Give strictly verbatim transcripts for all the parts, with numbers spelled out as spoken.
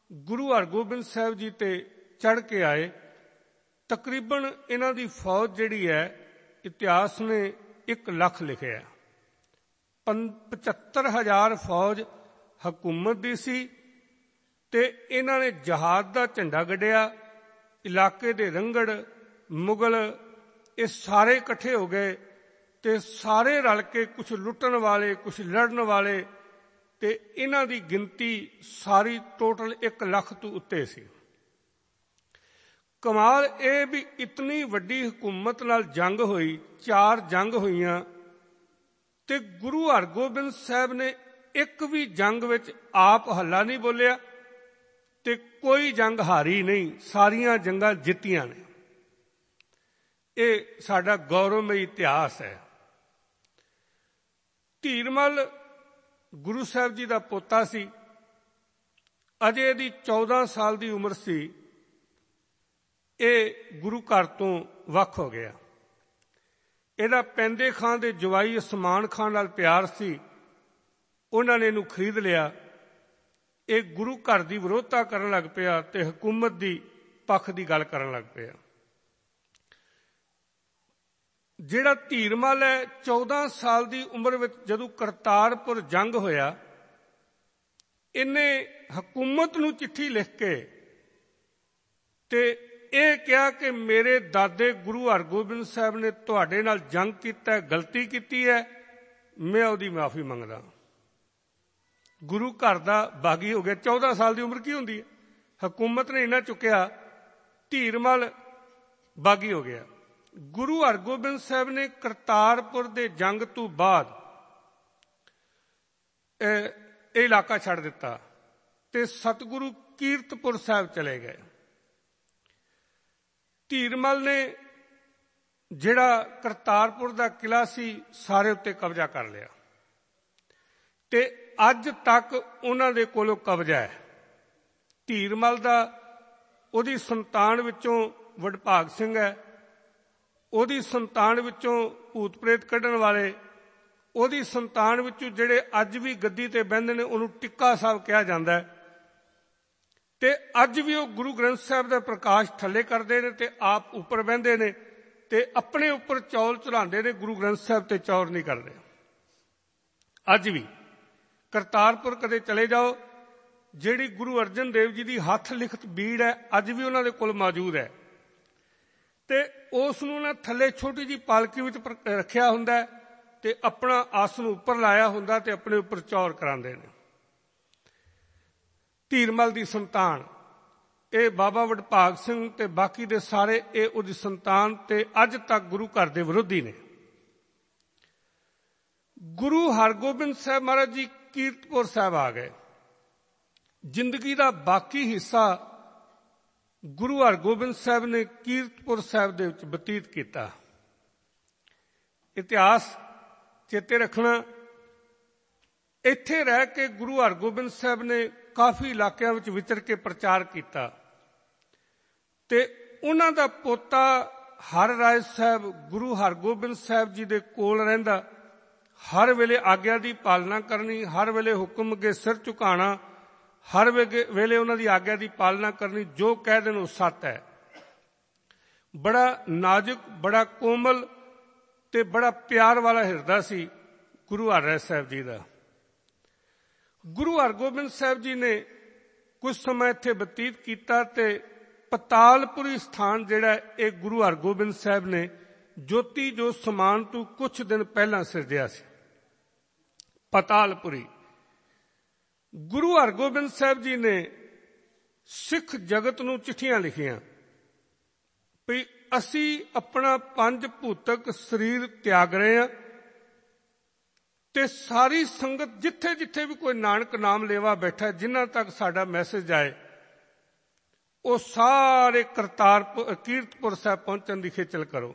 ਗੁਰੂ ਹਰਗੋਬਿੰਦ ਸਾਹਿਬ ਜੀ ਤੇ ਚੜ੍ਹ ਕੇ ਆਏ। ਤਕਰੀਬਨ ਇਹਨਾਂ ਦੀ ਫੌਜ ਜਿਹੜੀ ਹੈ, ਇਤਿਹਾਸ ਨੇ ਇੱਕ ਲੱਖ ਲਿਖਿਆ। ਪੰ ਪਝੱਤਰ ਹਜ਼ਾਰ ਫੌਜ ਹਕੂਮਤ ਦੀ ਸੀ ਤੇ ਇਹਨਾਂ ਨੇ ਜਹਾਦ ਦਾ ਝੰਡਾ ਗੱਡਿਆ। ਇਲਾਕੇ ਦੇ ਰੰਗੜ ਮੁਗਲ ਇਹ ਸਾਰੇ ਇਕੱਠੇ ਹੋ ਗਏ ਤੇ ਸਾਰੇ ਰਲ ਕੇ, ਕੁਛ ਲੁੱਟਣ ਵਾਲੇ, ਕੁਛ ਲੜਨ ਵਾਲੇ, ਤੇ ਇਹਨਾਂ ਦੀ ਗਿਣਤੀ ਸਾਰੀ ਟੋਟਲ ਇੱਕ ਲੱਖ ਤੋਂ ਉੱਤੇ ਸੀ। ਕਮਾਲ ਇਹ ਵੀ ਇਤਨੀ ਵੱਡੀ ਹਕੂਮਤ ਨਾਲ ਜੰਗ ਹੋਈ, ਚਾਰ ਜੰਗ ਹੋਈਆਂ, ਤੇ ਗੁਰੂ ਹਰਗੋਬਿੰਦ ਸਾਹਿਬ ਨੇ ਇੱਕ ਵੀ ਜੰਗ ਵਿੱਚ ਆਪ ਹੱਲਾ ਨਹੀਂ ਬੋਲਿਆ ਤੇ ਕੋਈ ਜੰਗ ਹਾਰੀ ਨਹੀਂ, ਸਾਰੀਆਂ ਜੰਗਾਂ ਜਿੱਤੀਆਂ ਨੇ। ਇਹ ਸਾਡਾ ਗੌਰਵਮਈ ਇਤਿਹਾਸ ਹੈ। ਧੀਰਮਲ ਗੁਰੂ ਸਾਹਿਬ ਜੀ ਦਾ ਪੋਤਾ ਸੀ। ਅਜੇ ਇਹਦੀ ਚੌਦਾਂ ਸਾਲ ਦੀ ਉਮਰ ਸੀ। ਇਹ ਗੁਰੂ ਘਰ ਤੋਂ ਵੱਖ ਹੋ ਗਿਆ। ਇਹਦਾ ਪੈਂਦੇ ਖਾਂ ਦੇ ਜਵਾਈ ਉਸਮਾਨ ਖਾਂ ਨਾਲ ਪਿਆਰ ਸੀ। ਉਹਨਾਂ ਨੇ ਇਹਨੂੰ ਖਰੀਦ ਲਿਆ। ਇਹ ਗੁਰੂ ਘਰ ਦੀ ਵਿਰੋਧਤਾ ਕਰਨ ਲੱਗ ਪਿਆ ਤੇ ਹਕੂਮਤ ਦੀ ਪੱਖ ਦੀ ਗੱਲ ਕਰਨ ਲੱਗ ਪਿਆ। ਜਿਹੜਾ ਧੀਰਮਲ ਹੈ, ਚੌਦਾਂ ਸਾਲ ਦੀ ਉਮਰ ਵਿੱਚ ਜਦੋਂ ਕਰਤਾਰਪੁਰ ਜੰਗ ਹੋਇਆ, ਇਹਨੇ ਹਕੂਮਤ ਨੂੰ ਚਿੱਠੀ ਲਿਖ ਕੇ ਤੇ ਇਹ ਕਿਹਾ ਕਿ ਮੇਰੇ ਦਾਦੇ ਗੁਰੂ ਹਰਗੋਬਿੰਦ ਸਾਹਿਬ ਨੇ ਤੁਹਾਡੇ ਨਾਲ ਜੰਗ ਕੀਤਾ, ਗਲਤੀ ਕੀਤੀ ਹੈ, ਮੈਂ ਉਹਦੀ ਮਾਫੀ ਮੰਗਦਾ। ਗੁਰੂ ਘਰ ਦਾ ਬਾਗੀ ਹੋ ਗਿਆ। ਚੌਦਾਂ ਸਾਲ ਦੀ ਉਮਰ ਕੀ ਹੁੰਦੀ ਹੈ? ਹਕੂਮਤ ਨੇ ਇੰਨਾ ਚੁੱਕਿਆ, ਧੀਰਮਲ ਬਾਗੀ ਹੋ ਗਿਆ। ਗੁਰੂ ਹਰਗੋਬਿੰਦ ਸਾਹਿਬ ਨੇ ਕਰਤਾਰਪੁਰ ਦੇ ਜੰਗ ਤੋਂ ਬਾਅਦ ਇਹ ਇਲਾਕਾ ਛੱਡ ਦਿੱਤਾ ਤੇ ਸਤਿਗੁਰੂ ਕੀਰਤਪੁਰ ਸਾਹਿਬ ਚਲੇ ਗਏ। ਧੀਰਮਲ ਨੇ ਜਿਹੜਾ ਕਰਤਾਰਪੁਰ ਦਾ ਕਿਲਾ ਸੀ, ਸਾਰੇ ਉੱਤੇ ਕਬਜ਼ਾ ਕਰ ਲਿਆ ਤੇ ਅੱਜ ਤੱਕ ਉਹਨਾਂ ਦੇ ਕੋਲੋਂ ਕਬਜ਼ਾ ਹੈ। ਧੀਰਮਲ ਦਾ ਉਹਦੀ ਸੰਤਾਨ ਵਿੱਚੋਂ ਵਡਭਾਗ ਸਿੰਘ ਹੈ, ਉਹਦੀ ਸੰਤਾਨ ਵਿੱਚੋਂ ਭੂਤ ਪ੍ਰੇਤ ਕੱਢਣ ਵਾਲੇ, ਉਹਦੀ ਸੰਤਾਨ ਵਿੱਚੋਂ ਜਿਹੜੇ ਅੱਜ ਵੀ ਗੱਦੀ ਤੇ ਬਹਿੰਦੇ ਨੇ, ਉਹਨੂੰ ਟਿੱਕਾ ਸਾਹਿਬ ਕਿਹਾ ਜਾਂਦਾ ਹੈ। ਤੇ ਅੱਜ ਵੀ ਉਹ ਗੁਰੂ ਗ੍ਰੰਥ ਸਾਹਿਬ ਦਾ ਪ੍ਰਕਾਸ਼ ਥੱਲੇ ਕਰਦੇ ਨੇ ਤੇ ਆਪ ਉੱਪਰ ਬਹਿੰਦੇ ਨੇ ਤੇ ਆਪਣੇ ਉੱਪਰ ਚੌਲ ਚੜਾਉਂਦੇ ਨੇ, ਗੁਰੂ ਗ੍ਰੰਥ ਸਾਹਿਬ ਤੇ ਚੌਰ ਨਹੀਂ ਕਰਦੇ। ਅੱਜ ਵੀ ਕਰਤਾਰਪੁਰ ਕਦੇ ਚਲੇ ਜਾਓ, ਜਿਹੜੀ ਗੁਰੂ ਅਰਜਨ ਦੇਵ ਜੀ ਦੀ ਹੱਥ ਲਿਖਤ ਬੀੜ ਹੈ, ਅੱਜ ਵੀ ਉਹਨਾਂ ਦੇ ਕੋਲ ਮੌਜੂਦ ਹੈ ਤੇ ਉਸ ਨੂੰ ਨਾ ਥੱਲੇ ਛੋਟੀ ਜਿਹੀ ਪਾਲਕੀ ਵਿੱਚ ਰੱਖਿਆ ਹੁੰਦਾ ਤੇ ਆਪਣਾ ਆਸਣ ਉੱਪਰ ਲਾਇਆ ਹੁੰਦਾ ਤੇ ਆਪਣੇ ਉੱਪਰ ਚੌਰ ਕਰਾਉਂਦੇ ਨੇ। ਧੀਰਮਲ ਦੀ ਸੰਤਾਨ ਇਹ ਬਾਬਾ ਵਡਭਾਗ ਸਿੰਘ ਤੇ ਬਾਕੀ ਦੇ ਸਾਰੇ ਇਹ ਉਹਦੀ ਸੰਤਾਨ ਤੇ ਅੱਜ ਤੱਕ ਗੁਰੂ ਘਰ ਦੇ ਵਿਰੋਧੀ ਨੇ। ਗੁਰੂ ਹਰਗੋਬਿੰਦ ਸਾਹਿਬ ਮਹਾਰਾਜ ਜੀ ਕੀਰਤਪੁਰ ਸਾਹਿਬ ਆ ਗਏ। ਜ਼ਿੰਦਗੀ ਦਾ ਬਾਕੀ ਹਿੱਸਾ ਗੁਰੂ ਹਰਗੋਬਿੰਦ ਸਾਹਿਬ ਨੇ ਕੀਰਤਪੁਰ ਸਾਹਿਬ ਦੇ ਵਿੱਚ ਬਤੀਤ ਕੀਤਾ। ਇਤਿਹਾਸ ਚੇਤੇ ਰੱਖਣਾ, ਇੱਥੇ ਰਹਿ ਕੇ ਗੁਰੂ ਹਰਗੋਬਿੰਦ ਸਾਹਿਬ ਨੇ ਕਾਫੀ ਇਲਾਕਿਆਂ ਵਿੱਚ ਵਿਚਰ ਕੇ ਪ੍ਰਚਾਰ ਕੀਤਾ ਤੇ ਉਹਨਾਂ ਦਾ ਪੋਤਾ ਹਰ ਰਾਏ ਸਾਹਿਬ ਗੁਰੂ ਹਰਗੋਬਿੰਦ ਸਾਹਿਬ ਜੀ ਦੇ ਕੋਲ ਰਹਿੰਦਾ, ਹਰ ਵੇਲੇ ਆਗਿਆ ਦੀ ਪਾਲਣਾ ਕਰਨੀ, ਹਰ ਵੇਲੇ ਹੁਕਮ ਅੱਗੇ ਸਿਰ ਝੁਕਾਉਣਾ, ਹਰ ਵੇਲੇ ਉਹਨਾਂ ਦੀ ਆਗਿਆ ਦੀ ਪਾਲਣਾ ਕਰਨੀ, ਜੋ ਕਹਿ ਦੇਣ ਉਹ ਸੱਤ ਹੈ। ਬੜਾ ਨਾਜ਼ੁਕ, ਬੜਾ ਕੋਮਲ ਤੇ ਬੜਾ ਪਿਆਰ ਵਾਲਾ ਹਿਰਦਾ ਸੀ ਗੁਰੂ ਹਰ ਰਾਏ ਸਾਹਿਬ ਜੀ ਦਾ। ਗੁਰੂ ਹਰਗੋਬਿੰਦ ਸਾਹਿਬ ਜੀ ਨੇ ਕੁਝ ਸਮਾਂ ਇੱਥੇ ਬਤੀਤ ਕੀਤਾ ਤੇ ਪਤਾਲਪੁਰੀ ਸਥਾਨ ਜਿਹੜਾ ਇਹ ਗੁਰੂ ਹਰਗੋਬਿੰਦ ਸਾਹਿਬ ਨੇ ਜੋਤੀ ਜੋ ਸਮਾਨ ਤੋਂ ਕੁਝ ਦਿਨ ਪਹਿਲਾਂ ਸਿਰਜਿਆ ਸੀ। ਪਤਾਲਪੁਰੀ ਗੁਰੂ ਹਰਗੋਬਿੰਦ ਸਾਹਿਬ ਜੀ ਨੇ ਸਿੱਖ ਜਗਤ ਨੂੰ ਚਿੱਠੀਆਂ ਲਿਖੀਆਂ ਵੀ ਅਸੀਂ ਆਪਣਾ ਪੰਜ ਭੂਤਕ ਸਰੀਰ ਤਿਆਗ ਰਹੇ ਹਾਂ ਤੇ ਸਾਰੀ ਸੰਗਤ ਜਿੱਥੇ ਜਿੱਥੇ ਵੀ ਕੋਈ ਨਾਨਕ ਨਾਮ ਲੇਵਾ ਬੈਠਾ, ਜਿਨ੍ਹਾਂ ਤੱਕ ਸਾਡਾ ਮੈਸੇਜ ਆਏ, ਉਹ ਸਾਰੇ ਕਰਤਾਰਪੁਰ ਕੀਰਤਪੁਰ ਸਾਹਿਬ ਪਹੁੰਚਣ ਦੀ ਖੇਚਲ ਕਰੋ।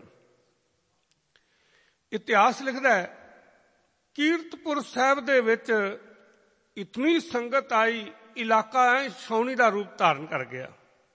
ਇਤਿਹਾਸ ਲਿਖਦਾ ਹੈ ਕੀਰਤਪੁਰ ਸਾਹਿਬ ਦੇ ਵਿੱਚ ਇਤਨੀ ਸੰਗਤ ਆਈ, ਇਲਾਕਾ ਐ ਛਾਉਣੀ ਦਾ ਰੂਪ ਧਾਰਨ ਕਰ ਗਿਆ।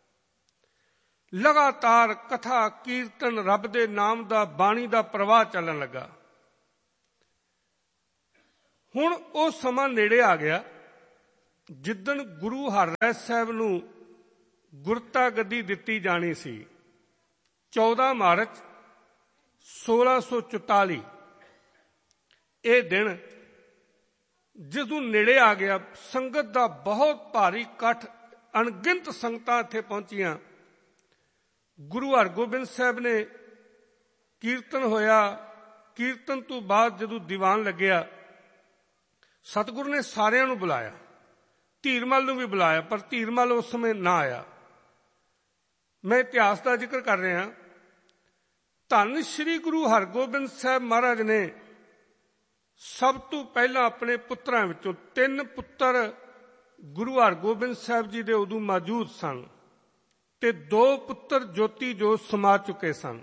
ਲਗਾਤਾਰ ਕਥਾ ਕੀਰਤਨ, ਰੱਬ ਦੇ ਨਾਮ ਦਾ, ਬਾਣੀ ਦਾ ਪ੍ਰਵਾਹ ਚੱਲਣ ਲੱਗਾ। ਹੁਣ ਉਹ ਸਮਾਂ ਨੇੜੇ ਆ ਗਿਆ ਜਿੱਦਣ ਗੁਰੂ ਹਰਿਰਾਏ ਸਾਹਿਬ ਨੂੰ ਗੁਰਤਾ ਗੱਦੀ ਦਿੱਤੀ ਜਾਣੀ ਸੀ, ਚੌਦਾਂ ਮਾਰਚ ਸੋਲਾਂ ਸੌ ਚੁਤਾਲੀ, ਇਹ ਦਿਨ ਜਦੋਂ ਨੇੜੇ ਆ ਗਿਆ, ਸੰਗਤ ਦਾ ਬਹੁਤ ਭਾਰੀ ਇਕੱਠ, ਅਣਗਿਣਤ ਸੰਗਤਾਂ ਇੱਥੇ ਪਹੁੰਚੀਆਂ। ਗੁਰੂ ਹਰਗੋਬਿੰਦ ਸਾਹਿਬ ਨੇ ਕੀਰਤਨ ਹੋਇਆ, ਕੀਰਤਨ ਤੋਂ ਬਾਅਦ ਜਦੋਂ ਦੀਵਾਨ ਲੱਗਿਆ, ਸਤਿਗੁਰੂ ਨੇ ਸਾਰਿਆਂ ਨੂੰ ਬੁਲਾਇਆ, ਧੀਰਮਲ ਨੂੰ ਵੀ ਬੁਲਾਇਆ, ਪਰ ਧੀਰਮਲ ਉਸ ਸਮੇਂ ਨਾ ਆਇਆ। ਮੈਂ ਇਤਿਹਾਸ ਦਾ ਜ਼ਿਕਰ ਕਰ ਰਿਹਾ। ਧੰਨ ਸ਼੍ਰੀ ਗੁਰੂ ਹਰਗੋਬਿੰਦ ਸਾਹਿਬ ਮਹਾਰਾਜ ਨੇ ਸਭ ਤੋਂ ਪਹਿਲਾਂ ਆਪਣੇ ਪੁੱਤਰਾਂ ਵਿੱਚੋਂ ਤਿੰਨ ਪੁੱਤਰ ਗੁਰੂ ਹਰਗੋਬਿੰਦ ਸਾਹਿਬ ਜੀ ਦੇ ਉਦੋਂ ਮੌਜੂਦ ਸਨ ਤੇ ਦੋ ਪੁੱਤਰ ਜੋਤੀ ਜੋਤ ਸਮਾ ਚੁੱਕੇ ਸਨ।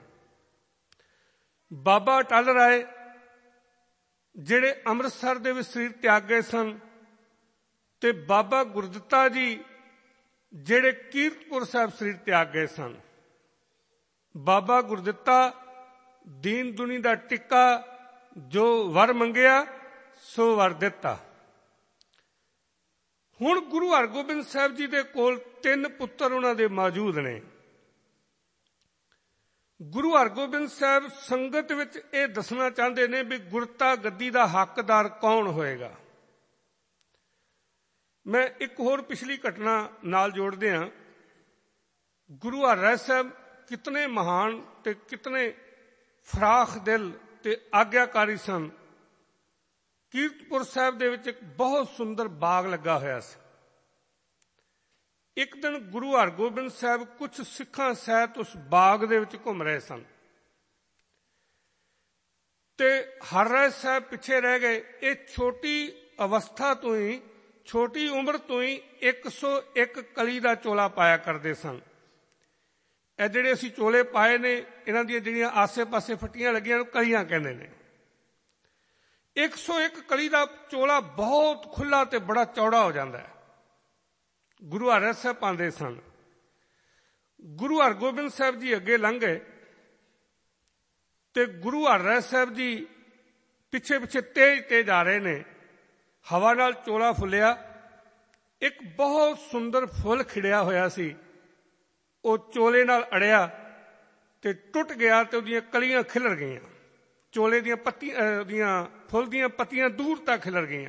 ਬਾਬਾ ਅਟਲ ਰਾਏ ਜਿਹੜੇ ਅੰਮ੍ਰਿਤਸਰ ਦੇ ਵਿੱਚ ਸਰੀਰ ਤਿਆਗ ਗਏ ਸਨ, ਤੇ ਬਾਬਾ ਗੁਰਦਿੱਤਾ ਜੀ ਜਿਹੜੇ ਕੀਰਤਪੁਰ ਸਾਹਿਬ ਸਰੀਰ ਤਿਆਗ ਗਏ ਸਨ। ਬਾਬਾ ਗੁਰਦਿੱਤਾ ਦੀਨ ਦੁਨੀ ਦਾ ਟਿੱਕਾ, ਜੋ ਵਰ ਮੰਗਿਆ ਸੋ ਵਰ ਦਿੱਤਾ। ਹੁਣ ਗੁਰੂ ਹਰਗੋਬਿੰਦ ਸਾਹਿਬ ਜੀ ਦੇ ਕੋਲ ਤਿੰਨ ਪੁੱਤਰ ਉਹਨਾਂ ਦੇ ਮੌਜੂਦ ਨੇ। ਗੁਰੂ ਹਰਗੋਬਿੰਦ ਸਾਹਿਬ ਸੰਗਤ ਵਿੱਚ ਇਹ ਦੱਸਣਾ ਚਾਹੁੰਦੇ ਨੇ ਵੀ ਗੁਰਤਾ ਗੱਦੀ ਦਾ ਹੱਕਦਾਰ ਕੌਣ ਹੋਏਗਾ। ਮੈਂ ਇੱਕ ਹੋਰ ਪਿਛਲੀ ਘਟਨਾ ਨਾਲ ਜੋੜਦੇ ਹਾਂ। ਗੁਰੂ ਹਰਿਰਾਏ ਸਾਹਿਬ ਕਿਤਨੇ ਮਹਾਨ ਤੇ ਕਿਤਨੇ ਫਰਾਖ ਦਿਲ ਤੇ ਆਗਿਆਕਾਰੀ ਸਨ। ਕੀਰਤਪੁਰ ਸਾਹਿਬ ਦੇ ਵਿੱਚ ਇੱਕ ਬਹੁਤ ਸੁੰਦਰ ਬਾਗ ਲੱਗਾ ਹੋਇਆ ਸੀ। ਇੱਕ ਦਿਨ ਗੁਰੂ ਹਰਗੋਬਿੰਦ ਸਾਹਿਬ ਕੁਝ ਸਿੱਖਾਂ ਸਹਿਤ ਉਸ ਬਾਗ ਦੇ ਵਿੱਚ ਘੁੰਮ ਰਹੇ ਸਨ ਤੇ ਹਰਿਰਾਏ ਸਾਹਿਬ ਪਿੱਛੇ ਰਹਿ ਗਏ। ਇਹ ਛੋਟੀ ਅਵਸਥਾ ਤੋਂ ਹੀ, ਛੋਟੀ ਉਮਰ ਤੋਂ ਹੀ ਇੱਕ ਸੌ ਇੱਕ ਕਲੀ ਦਾ ਚੋਲਾ ਪਾਇਆ ਕਰਦੇ ਸਨ। ਇਹ ਜਿਹੜੇ ਅਸੀਂ ਚੋਲੇ ਪਾਏ ਨੇ, ਇਹਨਾਂ ਦੀਆਂ ਜਿਹੜੀਆਂ ਆਸੇ-ਪਾਸੇ ਫੱਟੀਆਂ ਲੱਗੀਆਂ ਨੂੰ ਕਲੀਆਂ ਕਹਿੰਦੇ ਨੇ। ਇੱਕ ਸੌ ਇੱਕ ਕਲੀ ਦਾ ਚੋਲਾ ਬਹੁਤ ਖੁੱਲ੍ਹਾ ਤੇ ਬੜਾ ਚੌੜਾ ਹੋ ਜਾਂਦਾ ਹੈ। ਗੁਰੂ ਹਰਿਰਾਏ ਸਾਹਿਬ ਪਾਉਂਦੇ ਸਨ। ਗੁਰੂ ਹਰਗੋਬਿੰਦ ਸਾਹਿਬ ਜੀ ਅੱਗੇ ਲੰਘ ਗਏ ਤੇ ਗੁਰੂ ਹਰਿਰਾਏ ਸਾਹਿਬ ਜੀ ਪਿੱਛੇ ਪਿੱਛੇ ਤੇਜ਼ ਤੇਜ਼ ਆ ਰਹੇ ਨੇ। ਹਵਾ ਨਾਲ ਚੋਲਾ ਫੁੱਲਿਆ। ਇੱਕ ਬਹੁਤ ਸੁੰਦਰ ਫੁੱਲ ਖਿੜਿਆ ਹੋਇਆ ਸੀ, ਉਹ ਚੋਲੇ ਨਾਲ ਅੜਿਆ ਤੇ ਟੁੱਟ ਗਿਆ ਤੇ ਉਹਦੀਆਂ ਕਲੀਆਂ ਖਿਲਰ ਗਈਆਂ। ਚੋਲੇ ਦੀਆਂ ਪੱਤੀਆਂ, ਉਹਦੀਆਂ ਫੁੱਲ ਦੀਆਂ ਪੱਤੀਆਂ ਦੂਰ ਤੱਕ ਖਿਲਰ ਗਈਆਂ।